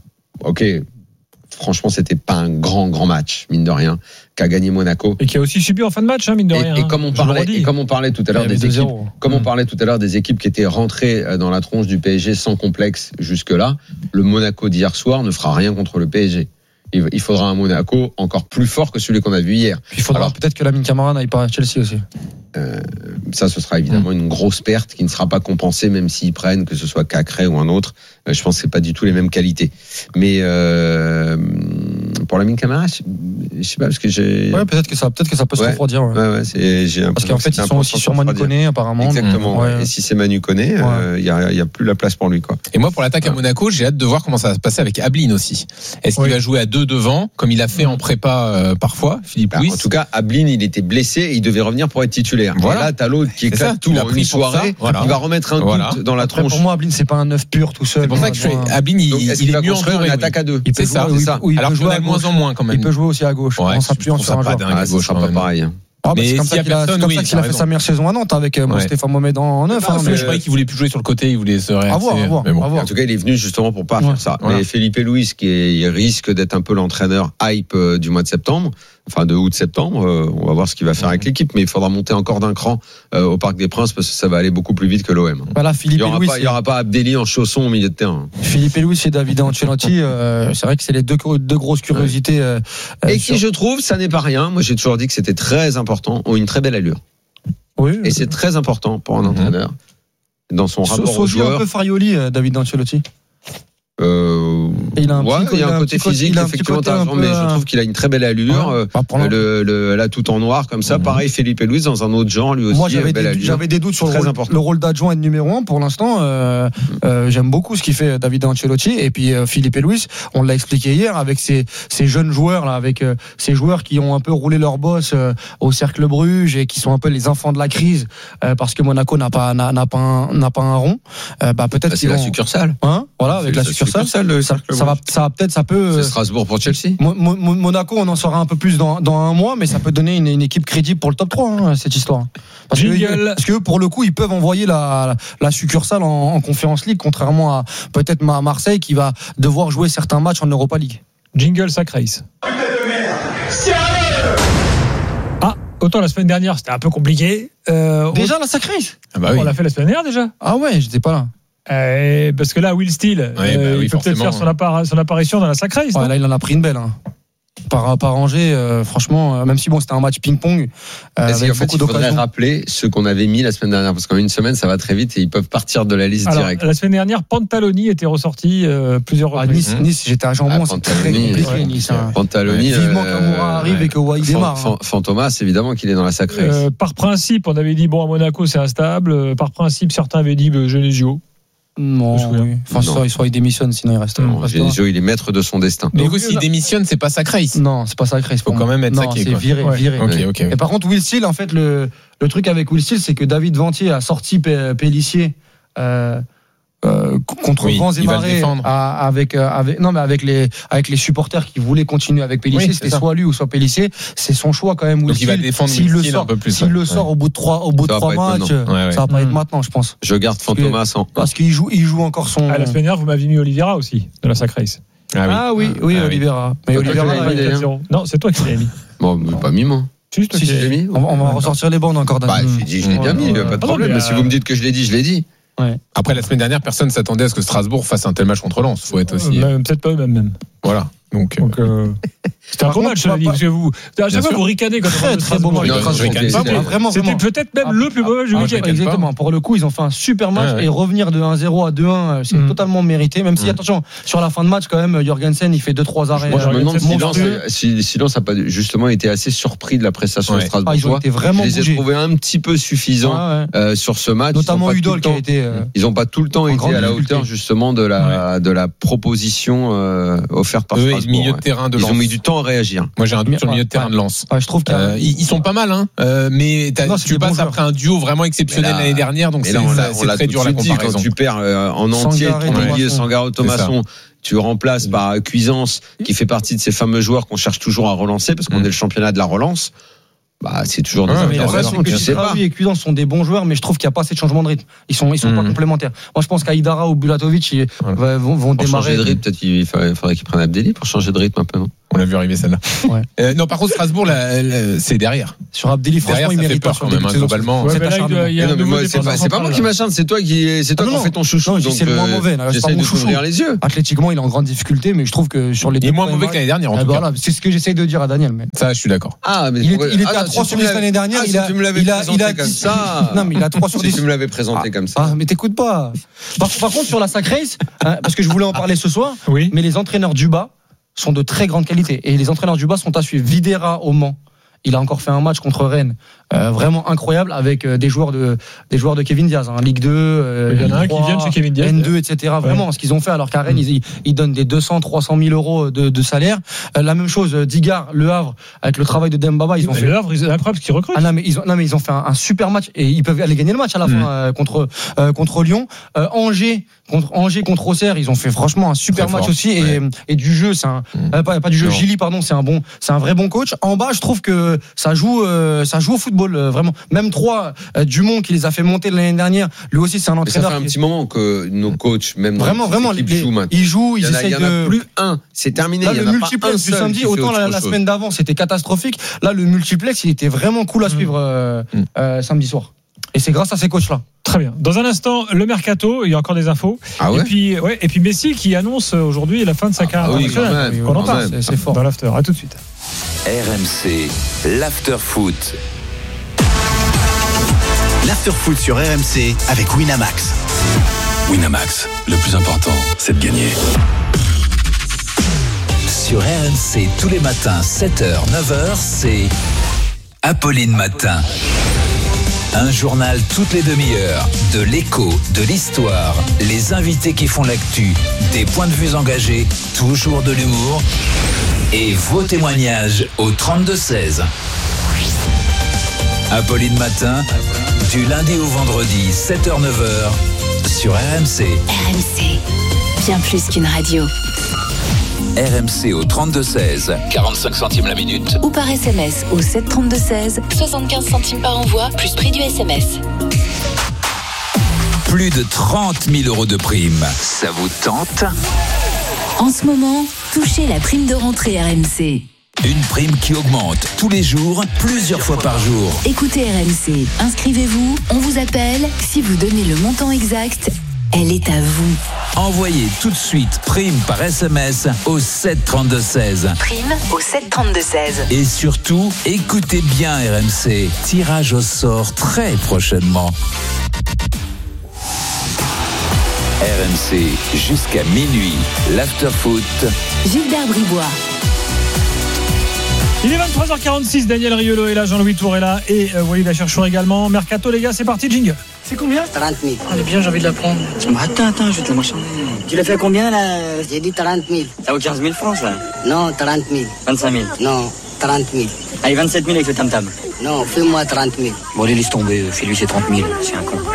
ok, franchement c'était pas un grand grand match mine de rien qu'a gagné Monaco et qui a aussi subi en fin de match hein, mine de et, rien. Et comme on parlait, et comme on parlait tout à l'heure des équipes, comme on parlait tout à l'heure des équipes qui étaient rentrées dans la tronche du P S G sans complexe jusque là, le Monaco d'hier soir ne fera rien contre le P S G. Il faudra un Monaco encore plus fort que celui qu'on a vu hier. Il faudra Alors, peut-être que Lamine Camara n'aille pas à Chelsea aussi. Euh, ça, ce sera évidemment mmh. une grosse perte qui ne sera pas compensée, même s'ils prennent, que ce soit Cacré ou un autre. Euh, je pense que c'est pas du tout les mêmes qualités. Mais euh, pour Lamine Camara, je, je sais pas parce que j'ai. Ouais, peut-être que ça, peut-être que ça peut se ouais. refroidir. Ouais, ouais, ouais c'est, j'ai parce qu'en fait, ils sont aussi sur Manu Koné apparemment. Exactement. Donc, ouais. Et si c'est Manu Koné, il ouais. euh, y a, y a plus la place pour lui, quoi. Et moi, pour l'attaque ouais. à Monaco, j'ai hâte de voir comment ça va se passer avec Ablin aussi. Est-ce ouais. qu'il va jouer à deux devant, comme il a fait en prépa euh, parfois, Philippe bah, Louis? En tout cas, Ablin, il était blessé et il devait revenir pour être titulaire. Voilà. Et là, t'as l'autre qui éclate tout en une soirée. Voilà. Il va remettre un voilà. doute dans la Après, tronche. Pour moi, Ablin, c'est pas un neuf pur tout seul. C'est pour ça que je fais Ablin, il, il, il va est mieux construire une attaque à deux. C'est ça, c'est ça. Alors qu'il y en a de moins en moins quand même. Il peut jouer aussi à gauche en s'appuyant sur un joueur. Ah, ça sera pas pareil. Ah bah mais c'est comme ça qu'il a, c'est comme ça qu'il a fait sa meilleure saison à Nantes avec ouais. Stéphane Mohamed en neuf. Hein, mais je croyais qu'il voulait plus jouer sur le côté, il voulait se réaxer. Bon. En tout cas, il est venu justement pour pas ouais. faire ça. Voilà. Mais Felipe Luis, qui est, il risque d'être un peu l'entraîneur hype du mois de septembre, enfin de août-septembre, euh, on va voir ce qu'il va faire avec l'équipe, mais il faudra monter encore d'un cran euh, au Parc des Princes parce que ça va aller beaucoup plus vite que l'O M. Voilà, Philippe il n'y aura, Louis, pas, il y aura pas Abdelli en chausson au milieu de terrain. Philippe Louis et David Ancelotti, euh, c'est vrai que c'est les deux, deux grosses curiosités. Euh, et sur... qui, je trouve, ça n'est pas rien. Moi, j'ai toujours dit que c'était très important, ont une très belle allure. Oui. Et c'est très important pour un mmh. entraîneur dans son rapport so, aux joueurs. Un peu Farioli, David Ancelotti. Euh, il a un, ouais, petit, il y a un, un côté physique, côté, effectivement, t'as raison, mais je trouve qu'il a une très belle allure. Ouais, euh, le, le, là, tout en noir, comme ça. Mmh. Pareil, Felipe Luis, dans un autre genre, lui aussi. Moi, j'avais, belle des, allure. j'avais des doutes sur le rôle, le rôle d'adjoint et de numéro un. Pour l'instant, euh, euh, j'aime beaucoup ce qu'il fait David Ancelotti. Et puis, euh, Felipe Luis, on l'a expliqué hier, avec ces, ces jeunes joueurs, là, avec euh, ces joueurs qui ont un peu roulé leur boss euh, au Cercle Bruges et qui sont un peu les enfants de la crise, euh, parce que Monaco n'a pas, n'a, n'a pas un, n'a pas un rond. Euh, bah, peut-être bah, c'est la vont... succursale. Hein, voilà, avec c'est la succursale. succursale ça, ça va, ça va peut-être, ça peut. C'est Strasbourg pour Chelsea. Mo- Mo- Monaco, on en saura un peu plus dans, dans un mois, mais ça peut donner une, une équipe crédible pour le top trois, hein, cette histoire. Parce que, parce que pour le coup, ils peuvent envoyer la, la, la succursale en, en Conference League, contrairement à peut-être Marseille qui va devoir jouer certains matchs en Europa League. Jingle Sac Race. Ah, autant la semaine dernière, c'était un peu compliqué. Euh, déjà on... la Sac Race ah bah oui. On l'a fait la semaine dernière déjà. Ah ouais, j'étais pas là. Euh, parce que là, Will Steele, ouais, euh, bah oui, il peut peut-être faire son, appara- son apparition dans la Sac Race. Ouais, là, il en a pris une belle. Hein. Par, par Angers, euh, franchement, euh, même si bon, c'était un match ping-pong. Euh, avec en fait, il faudrait rappeler ceux qu'on avait mis la semaine dernière, parce qu'en une semaine, ça va très vite et ils peuvent partir de la liste directe. La semaine dernière, Pantaloni était ressorti euh, plusieurs fois. Ah, nice, mmh. Nice, j'étais à Jambon, ah, c'est très compliqué. Ouais, Nice, hein. Pantaloni. Ouais, vivement euh, qu'Amoura arrive ouais. et que Wai démarre. Fan, Fantomas, évidemment qu'il est dans la Sac Race. Euh, par principe, on avait dit bon, à Monaco, c'est instable. Par principe, certains avaient dit bah, Genesio. Non, oui. Enfin, non. Soit, soit il démissionne, sinon il reste. Non, Genesio, il est maître de son destin. Mais du coup, s'il démissionne, c'est pas Sac Race. Non, c'est pas Sac Race. Il faut quand même être non, saqué. C'est quoi. viré, ouais. viré. Okay, okay. Et par contre, Will Steele, en fait, le, le truc avec Will Steele, c'est que David Ventier a sorti Pélissier. Euh, Euh, contre oui, vents et marées avec euh, avec non mais avec les avec les supporters qui voulaient continuer avec Pélissier, oui, c'était soit lui ou soit Pélissier, c'est son choix quand même. Donc il va défendre s'il le sort, un peu plus, s'il ouais. le sort au bout de trois au bout de trois matchs, ouais, ouais. ça va pas mmh. être maintenant, je pense. Je garde Fantomas en parce qu'il joue il joue encore son. À la semaine dernière, vous m'aviez mis Oliveira aussi de la Sac Race. Ah oui, ah oui, oui ah, Oliveira. Oui. Mais Oliveira, non, c'est toi qui l'as mis. Bon, pas mis moi. Si, si, si, mis. On va, on va ressortir les bandes encore. Bah, je dit, je l'ai bien mis, pas de problème. Mais si vous me dites que je l'ai dit, je l'ai dit. Ouais. Après la semaine dernière, personne s'attendait à ce que Strasbourg fasse un tel match contre Lens. Faut être aussi. Euh, peut-être pas eux-mêmes même. Voilà. Donc, Donc euh... c'était un bon match, je l'ai dit, parce que vous, à chaque fois vous ricanez quand très très bon match. C'était peut-être même le plus beau match du week-end. Exactement. Pour le coup, ils ont fait un super match et revenir de un zéro à deux un, c'est totalement mérité. Même si attention, sur la fin de match quand même, Jorgensen il fait deux trois arrêts. Moi, je me demande si Lens n'a pas justement été assez surpris de la prestation de Strasbourg. Ils ont été vraiment bougés. Je les ai trouvés un petit peu suffisants sur ce match. Notamment Udol qui a été. Ils n'ont pas tout le temps été à la hauteur justement de la de la proposition offerte par Strasbourg. le milieu de terrain de Lens. Ils ont mis du temps à réagir. Moi, j'ai un doute sur le milieu de terrain de Lens. Ouais, je trouve qu'ils sont pas mal, hein. Mais tu passes après un duo vraiment exceptionnel l'année dernière, donc c'est très dur la comparaison. Quand tu perds en entier ton milieu, Sangaro, Thomasson, tu remplaces par Cuisance, qui fait partie de ces fameux joueurs qu'on cherche toujours à relancer, parce qu'on est le championnat de la relance. Bah, c'est toujours des ouais, interrogations, tu sais pas. Et Cuisance sont des bons joueurs, mais je trouve qu'il n'y a pas assez de changement de rythme. Ils sont, ils sont mmh. pas complémentaires. Moi, je pense qu'Aïdara ou Bulatovic, ils voilà. vont, vont pour démarrer. Changer de rythme, peut-être qu'il faudrait, faudrait qu'ils prennent Abdelli pour changer de rythme un peu, non? On l'a vu arriver celle-là. Ouais. Euh, non, par contre, Strasbourg, là, là, c'est derrière. Sur Abdelli, franchement, il mérite peur quand même, hein, globalement. Ouais, là, doit, non, mais moi, c'est pas, c'est pas moi qui m'acharne, c'est toi qui, c'est toi qui fais ton chouchou. Non, c'est le moins mauvais. J'essaie de s'ouvrir les yeux. Athlétiquement, il est en grande difficulté, mais je trouve que sur les deux. Il est moins mauvais que l'année dernière, en tout cas. C'est ce que j'essaie de dire à Daniel. Ça, je suis d'accord. Ah, mais il était à trois sur dix l'année dernière. Si tu me l'avais présenté comme ça. Non, mais il a trois sur dix. Si tu me l'avais présenté comme ça. Ah, mais t'écoutes pas. Par contre, sur la Sac Race, parce que je voulais en parler ce soir, mais les entraîneurs du bas sont de très grande qualité. Et les entraîneurs du bas sont à suivre. Videra au Mans. Il a encore fait un match contre Rennes euh, vraiment incroyable avec euh, des joueurs de des joueurs de Kevin Diaz, hein, Ligue deux, euh, il y en a un qui vient de chez Kevin Diaz, N deux, et cetera. Vraiment, ouais. Ce qu'ils ont fait. Alors qu'à Rennes, ils, ils donnent des deux cents, trois cent mille euros de, de salaire. Euh, la même chose, Digard, Le Havre, avec le travail de Dembaba, ils ont mais fait. Le Havre, c'est incroyable parce qu'ils recrutent. Ah non, mais ils ont, non, mais ils ont fait un, un super match et ils peuvent aller gagner le match à la mmh. fin euh, contre euh, contre Lyon. Euh, Angers. Contre Angers, contre Auxerre, ils ont fait franchement un super Très match fort. aussi et, ouais. et du jeu, c'est un mmh. euh, pas, pas du jeu, Gilly pardon, c'est un bon, c'est un vrai bon coach. En bas, je trouve que ça joue, euh, ça joue au football euh, vraiment. Même trois, euh, Dumont qui les a fait monter l'année dernière, lui aussi c'est un entraîneur. Ça fait un petit moment que nos coachs, même vraiment, vraiment, les, jouent maintenant. Ils jouent, ils il y en a, essayent il y en a de. plus un, c'est terminé. Là, il y le en a multiplex du samedi, autant la, la semaine d'avant, c'était catastrophique. Là, le multiplex, il était vraiment cool à suivre euh, mmh. euh, samedi soir. Et c'est grâce à ces coachs-là. Très bien. Dans un instant, le mercato, il y a encore des infos. Ah ouais et puis, ouais, et puis Messi qui annonce aujourd'hui la fin de sa ah, carrière. Ah oui, quand même, on en parle. C'est, c'est fort. Dans l'after. À tout de suite. R M C, l'after foot. L'after foot sur R M C avec Winamax. Winamax, le plus important, c'est de gagner. Sur R M C, tous les matins, sept heures, neuf heures, c'est Apolline Matin. Un journal toutes les demi-heures, de l'écho, de l'histoire, les invités qui font l'actu, des points de vue engagés, toujours de l'humour et vos témoignages au trente-deux seize. Apolline Matin, du lundi au vendredi, sept heures neuf heures, sur R M C. R M C, bien plus qu'une radio. R M C au trente-deux seize, quarante-cinq centimes la minute. Ou par S M S au sept trente-deux seize, soixante-quinze centimes par envoi, plus prix du S M S. Plus de trente mille euros de prime. Ça vous tente ? En ce moment, touchez la prime de rentrée R M C. Une prime qui augmente tous les jours, plusieurs fois par jour. Écoutez R M C, inscrivez-vous, on vous appelle. Si vous donnez le montant exact, elle est à vous. Envoyez tout de suite prime par S M S au sept trente-deux seize. Prime au sept trente-deux seize. Et surtout, écoutez bien R M C. Tirage au sort très prochainement. R M C jusqu'à minuit. L'afterfoot. Gilbert Bribois. Il est vingt-trois heures quarante-six, Daniel Riolo est là, Jean-Louis Tour est là et euh, Walid Acharchour également. Mercato les gars, c'est parti, jingle. C'est combien ? trente mille. Allez bien, j'ai envie de la prendre. Bah, attends, attends, je vais te la marchander. Tu l'as fait à combien là ? J'ai dit trente mille. Ça vaut quinze mille francs ça ? Non, trente mille. vingt-cinq mille. Non, trente mille. Allez, vingt-sept mille avec le tam-tam. Non, fais-moi trente mille. Bon, allez, laisse tomber, fais-lui c'est trente mille, c'est un con.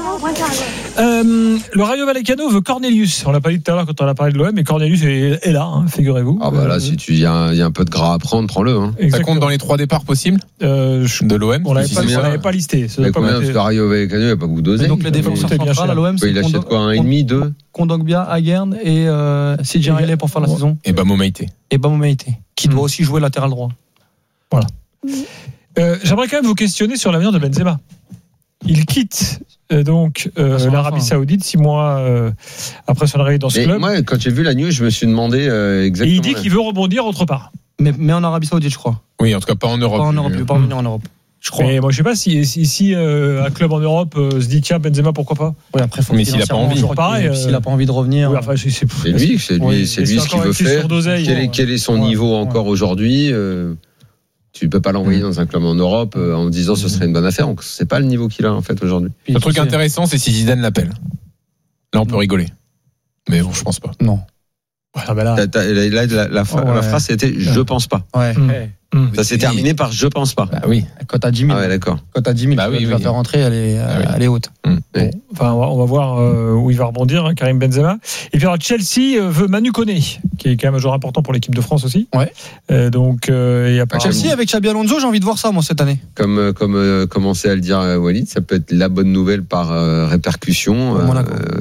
Euh, le Rayo Vallecano veut Cornelius. On l'a pas dit tout à l'heure quand on a parlé de l'O M, mais Cornelius est, est là, hein, figurez-vous. Ah bah là, euh, si tu y a, un, y a un peu de gras à prendre, prends-le. Hein. Ça compte dans les trois départs possibles euh, de l'O M. On l'avait pas, on l'avait pas listé. Mais combien parce que le Rayo Vallecano, il n'y a pas beaucoup d'oseille. Donc les défenseurs centrales à l'O M, c'est il achète quoi, un et demi, deux. Kondogbia, Agern et euh, C J Riley pour faire la saison. Et Bamo Meïté. Et Bamo Meïté, qui doit aussi jouer latéral droit. Voilà. Euh, j'aimerais quand même vous questionner sur l'avenir de Benzema. Il quitte euh, donc euh, l'Arabie Saoudite six mois euh, après son arrivée dans ce mais club. Moi, quand j'ai vu la news, je me suis demandé euh, exactement. Et il dit qu'il veut rebondir autre part. Mais, mais en Arabie Saoudite, je crois. Oui, en tout cas pas en Europe. Pas en Europe, il veut pas revenir en Europe. Je crois. Mais moi, je sais pas si, si, si euh, un club en Europe euh, se dit tiens Benzema pourquoi pas. Oui, après, faut mais s'il a pas envie, pareil, euh... s'il a pas envie de revenir. Oui, enfin, c'est, c'est, c'est lui, c'est lui, oui, c'est lui ce qu'il veut faire. Quel est, quel est son ouais, niveau ouais. encore aujourd'hui euh, Tu ne peux pas l'envoyer dans un club en Europe euh, en disant ce serait une bonne affaire. Donc, c'est pas le niveau qu'il a en fait aujourd'hui. Le truc intéressant, c'est si Zidane l'appelle. Là, on peut rigoler. Mais bon, je pense pas. Non. Ah bah là, T'as, t'as, là, la, la, la, oh, ouais. la phrase c'était je pense pas. Ouais. Mmh. Mmh. Ça s'est terminé par je pense pas. Bah oui. Quand t'as dix mille. Ah ouais, d'accord. Quand t'as dix mille, bah tu oui, vas oui. faire rentrer, elle est, Ah oui. elle est haute. Mmh. Bon, enfin, on va, on va voir euh, où il va rebondir, hein, Karim Benzema. Et puis alors, Chelsea euh, veut Manu Koné, qui est quand même un joueur important pour l'équipe de France aussi. Ouais. Euh, donc, euh, et apparemment... Chelsea avec Xabi Alonso, j'ai envie de voir ça moi cette année. Comme comme euh, commençait à le dire euh, Walid, ça peut être la bonne nouvelle par euh, répercussion. Pour Monaco. Euh,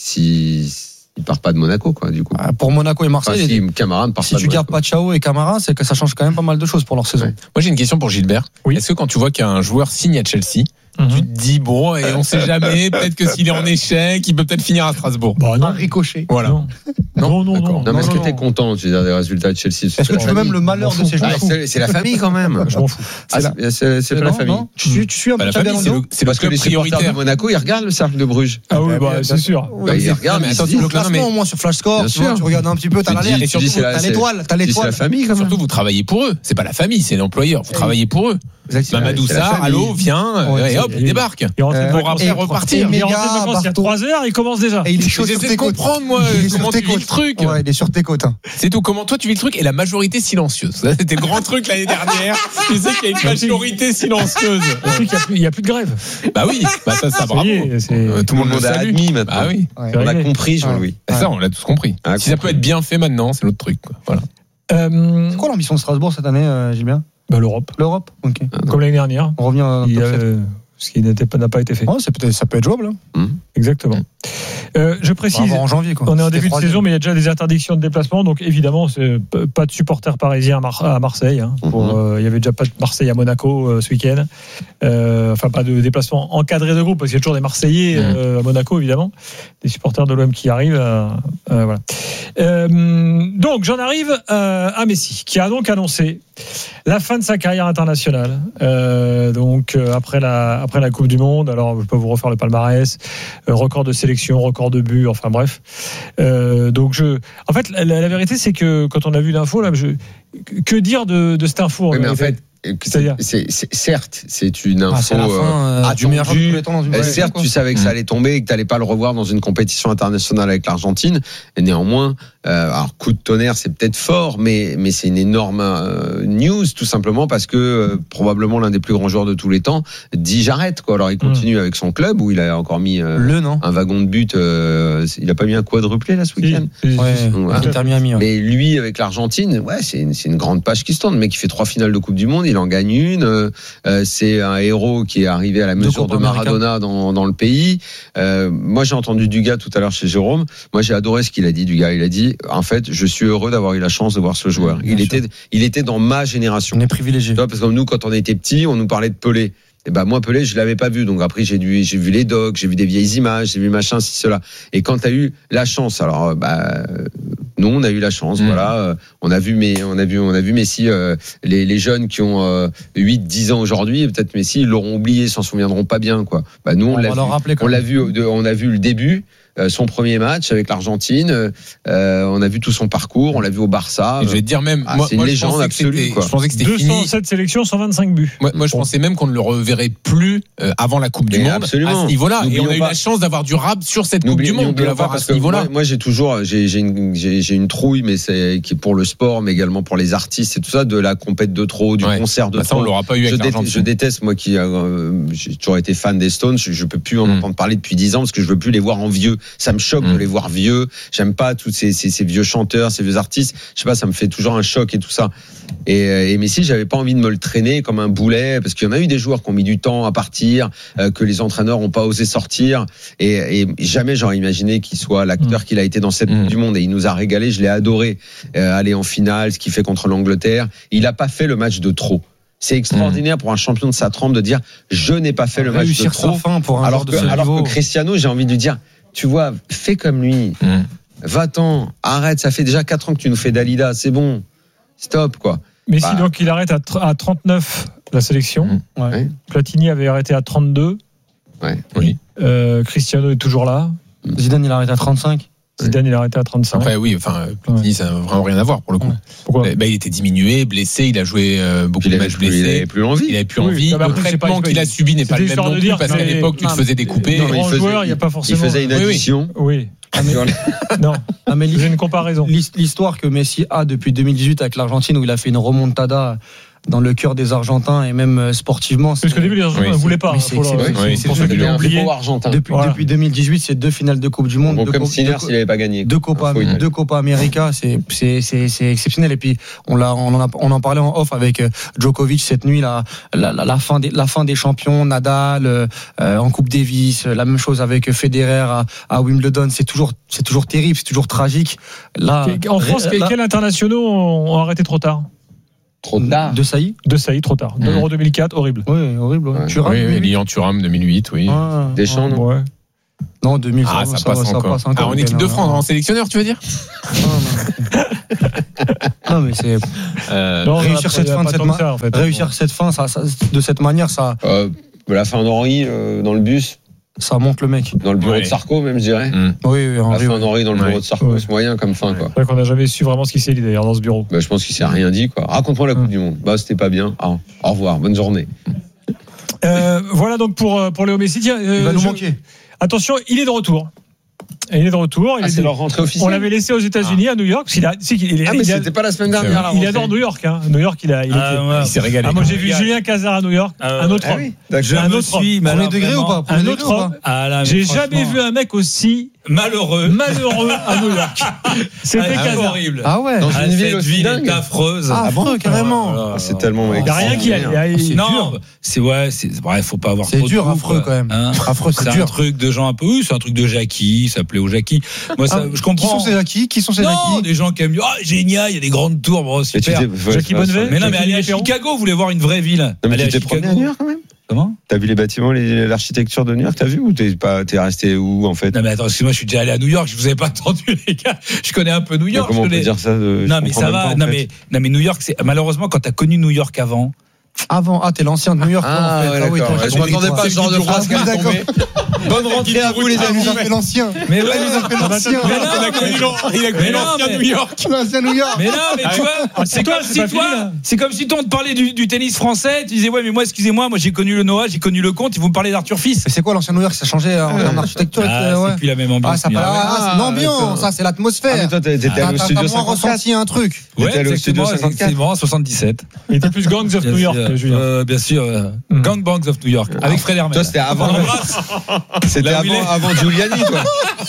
si il part pas de Monaco, quoi, du coup. Ah, pour Monaco et Marseille. Enfin, si Camara ne part Si pas tu de gardes Monaco. Pachao et Camara, c'est que ça change quand même pas mal de choses pour leur saison. Ouais. Moi, j'ai une question pour Gilbert. Oui. Est-ce que quand tu vois qu'un joueur signe à Chelsea, Mhm. tu te dis, bon, et on sait jamais, peut-être que s'il est en échec, il peut peut-être finir à Strasbourg. Bah, non. Un ricochet. Voilà. Non, non, non. D'accord. non. Non, mais est-ce non, que non. t'es content, tu veux dire, des résultats de Chelsea? Est-ce que tu veux même le malheur de ces Ah, joueurs? c'est, c'est la famille quand même. Je m'en fous. Ah, c'est, c'est, c'est pas la Non, famille. non. Tu suis, tu suis un Bah, peu la Xabi famille, c'est Alonso le, c'est le Parce que club les supporters de prioritaire. Monaco, ils regardent le cercle de Bruges. Ah oui, bah, bien c'est sûr. Bah, ils Non, regardent, mais ils se attends, disent, Le Non, classement, mais- au moins sur Flash Score, Bien tu, vois, sûr. tu regardes un petit peu, t'as Tu l'alerte, dis- et tu dis, surtout, c'est la- t'as c'est- l'étoile, t'as c'est la l'étoile. famille quand même. Surtout, vous travaillez pour eux. C'est pas la famille, c'est l'employeur. Vous travaillez pour eux. Mamadou c'est la Sarr, famille. allô, viens, Ouais, et hop, c'est- il débarque. Il est rentré de Euh, Pour vacances. après et- repartir. Il est Méga, rentré de vacances il y a Barto. trois heures, il commence déjà. Et il est chaud J'essaie sur de tes côtes. comprendre, moi, Il est sur comment tes tu vis le côtes. truc. Ouais, il est sur tes côtes. hein. C'est tout. Comment toi tu vis le truc et la majorité silencieuse. Ça, c'était le grand truc l'année dernière. Tu sais qu'il y a une majorité silencieuse. Il n'y a, plus- il y a plus de grève. Bah oui, bah ça, ça Ça bravo. y est, c'est- Euh, Tout le monde le a salue. admis maintenant. Ah oui. Ouais. On a réglé. compris, Jean-Louis. Et ça, on l'a tous compris. Ah, Si ça peut être bien fait maintenant, c'est l'autre truc. Quoi. Voilà. Euh, C'est quoi l'ambition de Strasbourg cette année, euh, Gilbert? bah, L'Europe, L'Europe. Ok. comme l'année dernière. On revient dans le Il y top a, sept. euh, ce qui n'était pas- n'a pas été fait. Ouais, c'est peut-être, ça peut être jouable. Hein. Exactement. Euh, je On va précise, voir en janvier. Quoi. on est en C'était début de troisième. saison, mais il y a déjà des interdictions de déplacement. Donc évidemment, c'est p- pas de supporters parisiens à, Mar- à Marseille. hein, pour, euh, il y avait déjà pas de Marseille à Monaco euh, ce week-end. Euh, enfin, pas de déplacement encadré de groupe, parce qu'il y a toujours des Marseillais euh, à Monaco, évidemment. Des supporters de l'O M qui arrivent. euh, euh, voilà. Euh, donc, j'en arrive euh, à Messi, qui a donc annoncé la fin de sa carrière internationale. Euh, donc, euh, après la après la Coupe du Monde. Alors, je peux vous refaire le palmarès, euh, record de sélection, record de but, enfin bref. Euh, donc, je, en fait, la, la vérité, c'est que quand on a vu l'info, là, je, que dire de, de cette info Oui, mais en vérité fait, C'est-à-dire c'est, c'est, certes, c'est une info Ah, c'est la fin euh, euh, du meilleur joueur de tous attendue. les temps dans une Euh, sélection, certes, quoi. tu savais que ça allait tomber et que tu n'allais pas le revoir dans une compétition internationale avec l'Argentine. Et néanmoins, euh, alors coup de tonnerre, c'est peut-être fort, mais mais c'est une énorme euh, news, tout simplement parce que euh, probablement l'un des plus grands joueurs de tous les temps dit j'arrête, quoi. Alors il continue avec son club où il a encore mis euh, Le, non un wagon de but. Euh, il a pas mis un quadruplé là ce week-end. Si, si, Ouais, si. Ouais. Inter Miami. Ouais. Mais lui, avec l'Argentine, ouais, c'est une, c'est une grande page qui se tourne. Le mec, il fait trois finales de Coupe du Monde, il en gagne une. Euh, c'est un héros qui est arrivé à la mesure de Copa Maradona dans, dans le pays. Euh, moi, j'ai entendu Dugas tout à l'heure chez Jérôme. Moi, j'ai adoré ce qu'il a dit, Dugas. Il a dit, en fait, je suis heureux d'avoir eu la chance de voir ce joueur. Bien Il sûr. était, il était dans ma génération. On est privilégié. Tu vois, parce que nous, quand on était petits, on nous parlait de Pelé. Et ben moi Pelé, je l'avais pas vu, donc après j'ai dû, j'ai vu les docs, j'ai vu des vieilles images, j'ai vu machin, ci cela. Et quand t'as eu la chance, alors euh, bah euh, nous on a eu la chance, Mmh. voilà, euh, on a vu mais on a vu on a vu Messi, euh, les les jeunes qui ont euh, huit dix ans aujourd'hui, et peut-être Messi ils l'auront oublié, ils s'en souviendront pas bien quoi. Bah nous on, On l'a va vu, leur rappeler quand on l'a même. vu, au- de- on a vu le début. euh, Son premier match avec l'Argentine, euh, on a vu tout son parcours, on l'a vu au Barça. Et je vais te dire même, Ah, moi, c'est une moi, je légende pensais que absolue, c'était- quoi. je pensais que c'était deux cent fini. sept sélections, cent vingt-cinq buts. Moi, moi, je Bon. pensais même qu'on ne le reverrait plus euh, avant la Coupe du Mais Monde absolument. à ce niveau-là. Et N'oublions on a eu pas- la chance d'avoir du rap sur cette Coupe N'oublie- du Monde, de n'oublions l'avoir pas, à parce ce que niveau-là. Moi, moi, j'ai toujours, j'ai, j'ai une, j'ai, j'ai une trouille, mais c'est qui est pour le sport, mais également pour les artistes et tout ça, de la compète de trop, du Ouais. concert de Bah, ça, trop. on l'aura pas eu je, avec dé- l'Argentine. je déteste, moi qui euh, j'ai toujours été fan des Stones, je, je peux plus en Mm. entendre parler depuis dix ans parce que je veux plus les voir en vieux. Ça me choque Mm. de les voir vieux. J'aime pas tous ces, ces, ces vieux chanteurs, ces vieux artistes. Je sais pas, ça me fait toujours un choc et tout ça. Et, euh, et Messi, j'avais pas envie de me le traîner comme un boulet parce qu'il y en a eu des joueurs qui ont mis du temps à partir, euh, que les entraîneurs ont pas osé sortir. Et, et jamais j'aurais imaginé qu'il soit l'acteur Mm. qu'il a été dans cette Mm. Coupe du Monde. Et il nous a régalé. Je l'ai adoré. Euh, aller en finale, ce qu'il fait contre l'Angleterre. Il a pas fait le match de trop. C'est extraordinaire pour un champion de sa trempe de dire je n'ai pas fait le match de Réussir sa trop. fin pour un Alors joueur que, de ce alors niveau. que Cristiano, j'ai envie de lui dire, tu vois, fais comme lui. Mm. Va-t'en, arrête, ça fait déjà quatre ans que tu nous fais Dalida, c'est bon. Stop, quoi. Messi, Bah. donc, il arrête à, tr- à trente-neuf la sélection. Mm. Ouais. Platini avait arrêté à trente-deux. Ouais. Oui. Euh, Cristiano est toujours là. Zidane, il a arrêté à trente-cinq. Zidane, il a arrêté à trente-cinq. Après, oui, enfin, Platini, ouais. ça n'a vraiment rien à voir pour le coup. Ouais. Pourquoi bah, il était diminué, blessé, il a joué euh, beaucoup de matchs blessés. Il n'avait plus envie. Il n'avait plus envie. Oui, le traitement qu'il a subi n'est pas le même non plus, parce qu'à l'époque, tu te faisais découper. Les grands joueurs, il n'y a pas forcément. Il faisait une addition. Oui. Non, mais j'ai une comparaison. L'histoire que Messi a depuis deux mille dix-huit avec l'Argentine, où il a fait une remontada dans le cœur des Argentins et même sportivement. Parce qu'au début, les Argentins ne voulaient pas. C'est pour ceux qui l'ont oublié. Depuis, voilà. depuis deux mille dix-huit, c'est deux finales de Coupe du Monde. Bon, deux comme co- Sinner s'il n'avait pas gagné. Deux Copa, deux Copa América, c'est, c'est, c'est, c'est exceptionnel. Et puis, on, l'a, on, en a, on en parlait en off avec Djokovic cette nuit, la, la, la, la, fin, des, la fin des champions, Nadal euh, en Coupe Davis, la même chose avec Federer à, à Wimbledon. C'est toujours, c'est toujours terrible, c'est toujours tragique. Là, en France, là, quels internationaux ont arrêté trop tard? Trop tard. De Sailly De Sailly, trop tard. De l'Euro deux mille quatre, horrible. Oui, horrible. Ouais. Ouais. Thuram, oui, Lilian Thuram, deux mille huit, oui. Ah, Deschamps, non ouais. Non, deux mille, ah, ça, ça, passe ça, encore. ça passe encore. Ah, en équipe de France, en sélectionneur, tu veux dire? Non, non. non, mais c'est. Euh, non, réussir cette fin, de cette, ma... ça, en fait. réussir cette fin ça, ça, de cette manière, ça. Euh, la fin d'Henri euh, dans le bus. Ça monte le mec. Dans le bureau ouais. de Sarko, même, je dirais. Mmh. Oui, oui, Henri. La fin d'Henri dans le bureau ouais. de Sarko, ouais. c'est moyen comme fin, quoi. C'est vrai qu'on n'a jamais su vraiment ce qui s'est dit, d'ailleurs, dans ce bureau. Bah, je pense qu'il s'est rien dit, quoi. Raconte-moi la Coupe mmh. du Monde. Bah, c'était pas bien. Ah, au revoir. Bonne journée. Euh, voilà donc pour, pour Léo Messi. Tiens, euh, il va nous je... manquer. Attention, il est de retour. Et il est de retour. Il ah, est c'est de... leur rentrée officielle. On l'avait laissé aux États-Unis, ah. à New York. Parce qu'il a... c'est qu'il est... Ah, mais il c'était a... pas la semaine dernière. Il, il adore New York. Hein. New York, il, a... il, ah, était... ouais, il s'est régalé. Ah, moi, j'ai vu Julien Cazard à New York. Euh, un autre ah homme. oui, je un me autre suis. Premier degré ou pas Un autre homme. Ah, là, j'ai jamais vu un mec aussi malheureux, malheureux à New York. C'était ah, Cazard. horrible. Ah ouais. Dans ah, une cette ville, ville dingue. est affreuse. Ah, affreux, carrément. Ah, c'est tellement. Il n'y a rien qui a. Non, c'est ouais, c'est bref, faut pas avoir. C'est dur, affreux quand même. Affreux, c'est dur. C'est un truc de gens un peu. Oui, c'est un truc de Jackie. Ça plaît aux Jackie. Moi, ça, je comprends. Qui sont ces Jackie Qui sont ces Jackie Non, des gens qui aiment dire ah génial, il y a des grandes tours, bon super. Jackie Bonnevet. Mais non, mais allez à Chicago, vous voulez voir une vraie ville. Non, mais allez tu t'es promené à New York quand même. Comment? T'as vu les bâtiments, les, l'architecture de New York, t'as vu ou t'es pas, t'es resté où en fait? Non mais attends, excuse-moi, je suis déjà allé à New York, je vous avais pas entendu les gars. Je connais un peu New York. Mais comment je on peut dire ça de, Non mais ça va. Pas, non en fait. mais non mais New York, c'est malheureusement quand t'as connu New York avant. Avant, ah, t'es l'ancien de New York. Ah, en fait. ouais, ah oui, d'accord. t'as Je m'attendais pas à ce genre de phrase qui allait tomber. Bonne rentrée à vous les amis. Il a fait l'ancien. Mais ouais, il a fait l'ancien. Il a connu l'ancien New York. L'ancien New York. Mais non, mais tu vois, c'est comme si toi, c'est comme si toi on te parlait du, du tennis français, tu disais ouais, mais moi excusez-moi, moi j'ai connu le Noah, j'ai connu le Comte, ils vous me parlez d'Arthur Fils. Mais c'est quoi l'ancien New York? Ça a changé en architecture. Ah, c'est plus la même ambiance. Ah, ça pas l'ambiance, ça c'est l'atmosphère. Toi t'étais allé au studio cinquante-quatre. T'as ressenti un truc. Ouais, allé au studio cinquante-quatre. C'est bon, soixante-dix-sept. Il était plus Gangs of New York, Julien. Bien sûr, Gangbangs of New York avec Fred Hermel. Toi c'était avant. C'était avant, avant Giuliani, toi.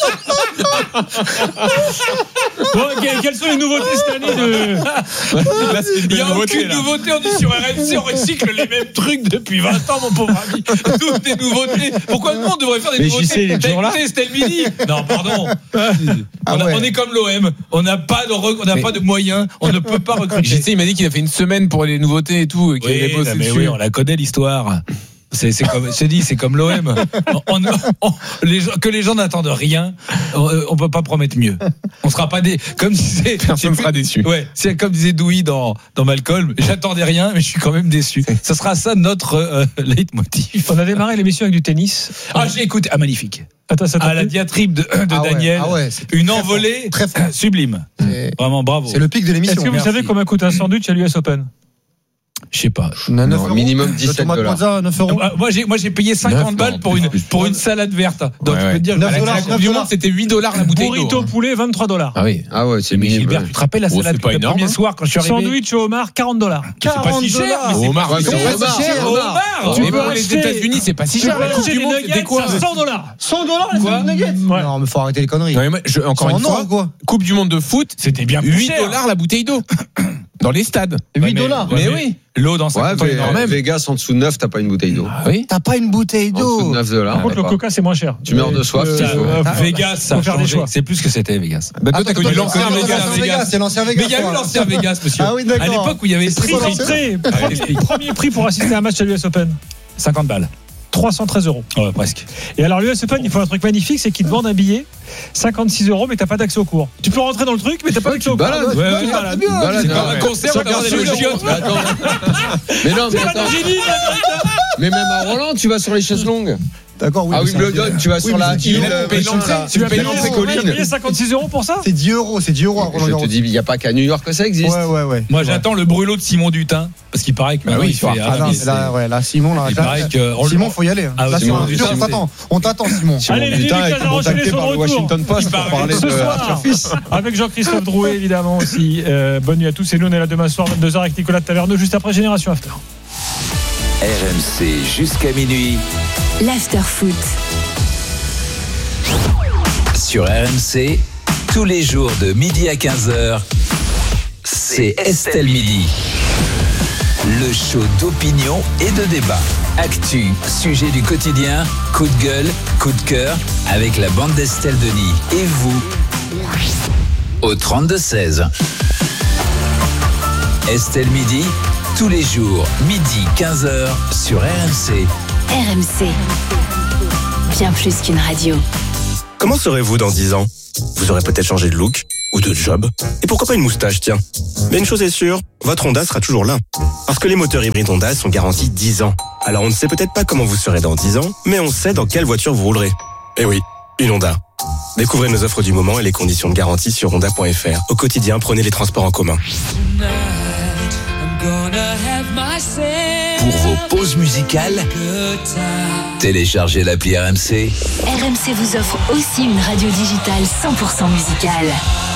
Bon, quelles sont les nouveautés cette année de... Là, il n'y a aucune nouveauté, on est sur R M C, on recycle les mêmes trucs depuis vingt ans, mon pauvre ami. Toutes les nouveautés. Pourquoi nous on devrait faire des mais nouveautés? T'as écouté, c'était le midi. Non, pardon. Ah on, a, ouais. on est comme l'O M, on n'a pas de, on n'a mais... pas de moyens, on ne peut pas recruter. J C, il m'a dit qu'il a fait une semaine pour les nouveautés et tout, qu'il oui, avait bossé mais dessus. Oui, on la connaît l'histoire. C'est, c'est comme, je te dis, c'est comme l'O M. On, on, on, les gens, que les gens n'attendent rien, on, on peut pas promettre mieux. On sera pas des, comme disait, personne sera déçu. Ouais, c'est comme disait Dewey dans, dans Malcolm. J'attendais rien, mais je suis quand même déçu. Ça sera ça notre euh, leitmotiv. On a démarré l'émission avec du tennis. Ah, j'ai écouté. Ah, magnifique. Attends, ça à la diatribe de, de ah Daniel, ouais, ah ouais, une envolée très fort. Sublime. C'est... Vraiment bravo. C'est le pic de l'émission. Est-ce que vous Merci. savez combien coûte un sandwich à l'U S Open? Je sais pas. Non, non, minimum dix-sept dollars. neuf euros. Ah, moi, j'ai, moi, j'ai payé cinquante balles pour une, pour une salade verte. Donc, ouais, je peux te dire, neuf dollars, la Coupe du Monde, c'était huit dollars la bouteille d'eau. Burrito hein. poulet, vingt-trois dollars. Ah oui. Ah ouais, c'est mais minimum. Gilbert, tu te rappelles la Oh, salade c'est pas le énorme, premier hein. soir quand je suis arrivé? Sandwich au homard, quarante dollars. C'est pas si cher. Mais c'est Homard, pas oui, si c'est cher. cher. Homard. Tu Tu peux peux les acheter- États-Unis, c'est pas si Tu cher. peux La Coupe acheter du des Monde, nuggets c'était quoi à cent dollars. cent dollars Quoi les nuggets. Non, mais faut arrêter les conneries. Non, mais moi, je, encore C'est une en fois, or, quoi. Coupe du Monde de foot, C'était bien plus huit cher. dollars la bouteille d'eau. Dans les stades. huit dollars. Mais oui. L'eau dans Ouais, sa mais, quand même. Vegas en dessous de neuf, t'as pas une bouteille d'eau. Ah oui. T'as pas une bouteille En dessous de d'eau. neuf dollars. Par contre, le coca, c'est moins cher. Tu meurs de soif, s'il faut. Vegas, ça faut a faire des changé. choix. C'est plus ce que c'était Vegas. Bah, toi, Ah, t'as toi, connu toi, l'ancien c'est Vegas. l'ancien Vegas, c'est l'ancien Vegas. Mais il y a eu l'ancien Vegas, monsieur. Ah oui, d'accord. À l'époque où il y avait C'est prix, quoi prix, l'ancien Prix, premier, premier prix pour assister à un match à l'U S Open. cinquante balles. trois cent treize euros. Ouais, presque. Et alors, l'U S Open, il faut un truc magnifique, c'est qu'ils te vendent un billet, cinquante-six euros, mais t'as pas d'accès au cours. Tu peux rentrer dans le truc, mais t'as pas d'accès au cours. balades. Ouais, Ouais, ouais, ouais, tu te balades. Balade, C'est comme ouais. un concert, on Regarde a sur des le chiottes. Mais attends. Mais non, mais C'est pas attends. du génie, là. Mais même à Roland, tu vas sur les chaises longues. D'accord, oui. Ah, Wimbledon, tu vas sur la île, tu vas payer cinquante-six euros pour ça? C'est dix euros, c'est dix euros à Roland Garros. Je te dis, il n'y a pas qu'à New York que ça existe. Ouais, ouais, ouais. Moi, j'attends le brûlot de Simon Dutin. Parce qu'il paraît que bah oui, il fait. Ah non, mais là, ouais, là, Simon, là, il paraît que Simon, faut y aller. Ah, là, Simon, Simon, Dutin, on t'attend. On t'attend, Simon. Simon Allez, Dutin a été contacté par le Washington Post pour parler de Arthur Fils. Avec Jean-Christophe Drouet, évidemment aussi. Euh, bonne nuit à tous. Et nous, on est là demain soir, vingt-deux heures avec Nicolas Taverneux, juste après Génération After. R M C jusqu'à minuit. L'After Foot. Sur R M C, tous les jours de midi à quinze heures, c'est Estelle Midi. Le show d'opinion et de débat. Actu, sujet du quotidien, coup de gueule, coup de cœur, avec la bande d'Estelle Denis. Et vous, au trente-deux seize. Estelle Midi, tous les jours, midi quinze heures, sur R M C. R M C. Bien plus qu'une radio. Comment serez-vous dans dix ans? Vous aurez peut-être changé de look ou de job. Et pourquoi pas une moustache, tiens. Mais une chose est sûre, votre Honda sera toujours là. Parce que les moteurs hybrides Honda sont garantis dix ans. Alors on ne sait peut-être pas comment vous serez dans dix ans, mais on sait dans quelle voiture vous roulerez. Eh oui, une Honda. Découvrez nos offres du moment et les conditions de garantie sur honda point f r. Au quotidien, prenez les transports en commun. Pour vos pauses musicales, téléchargez l'appli R M C. R M C vous offre aussi une radio digitale cent pour cent musicale.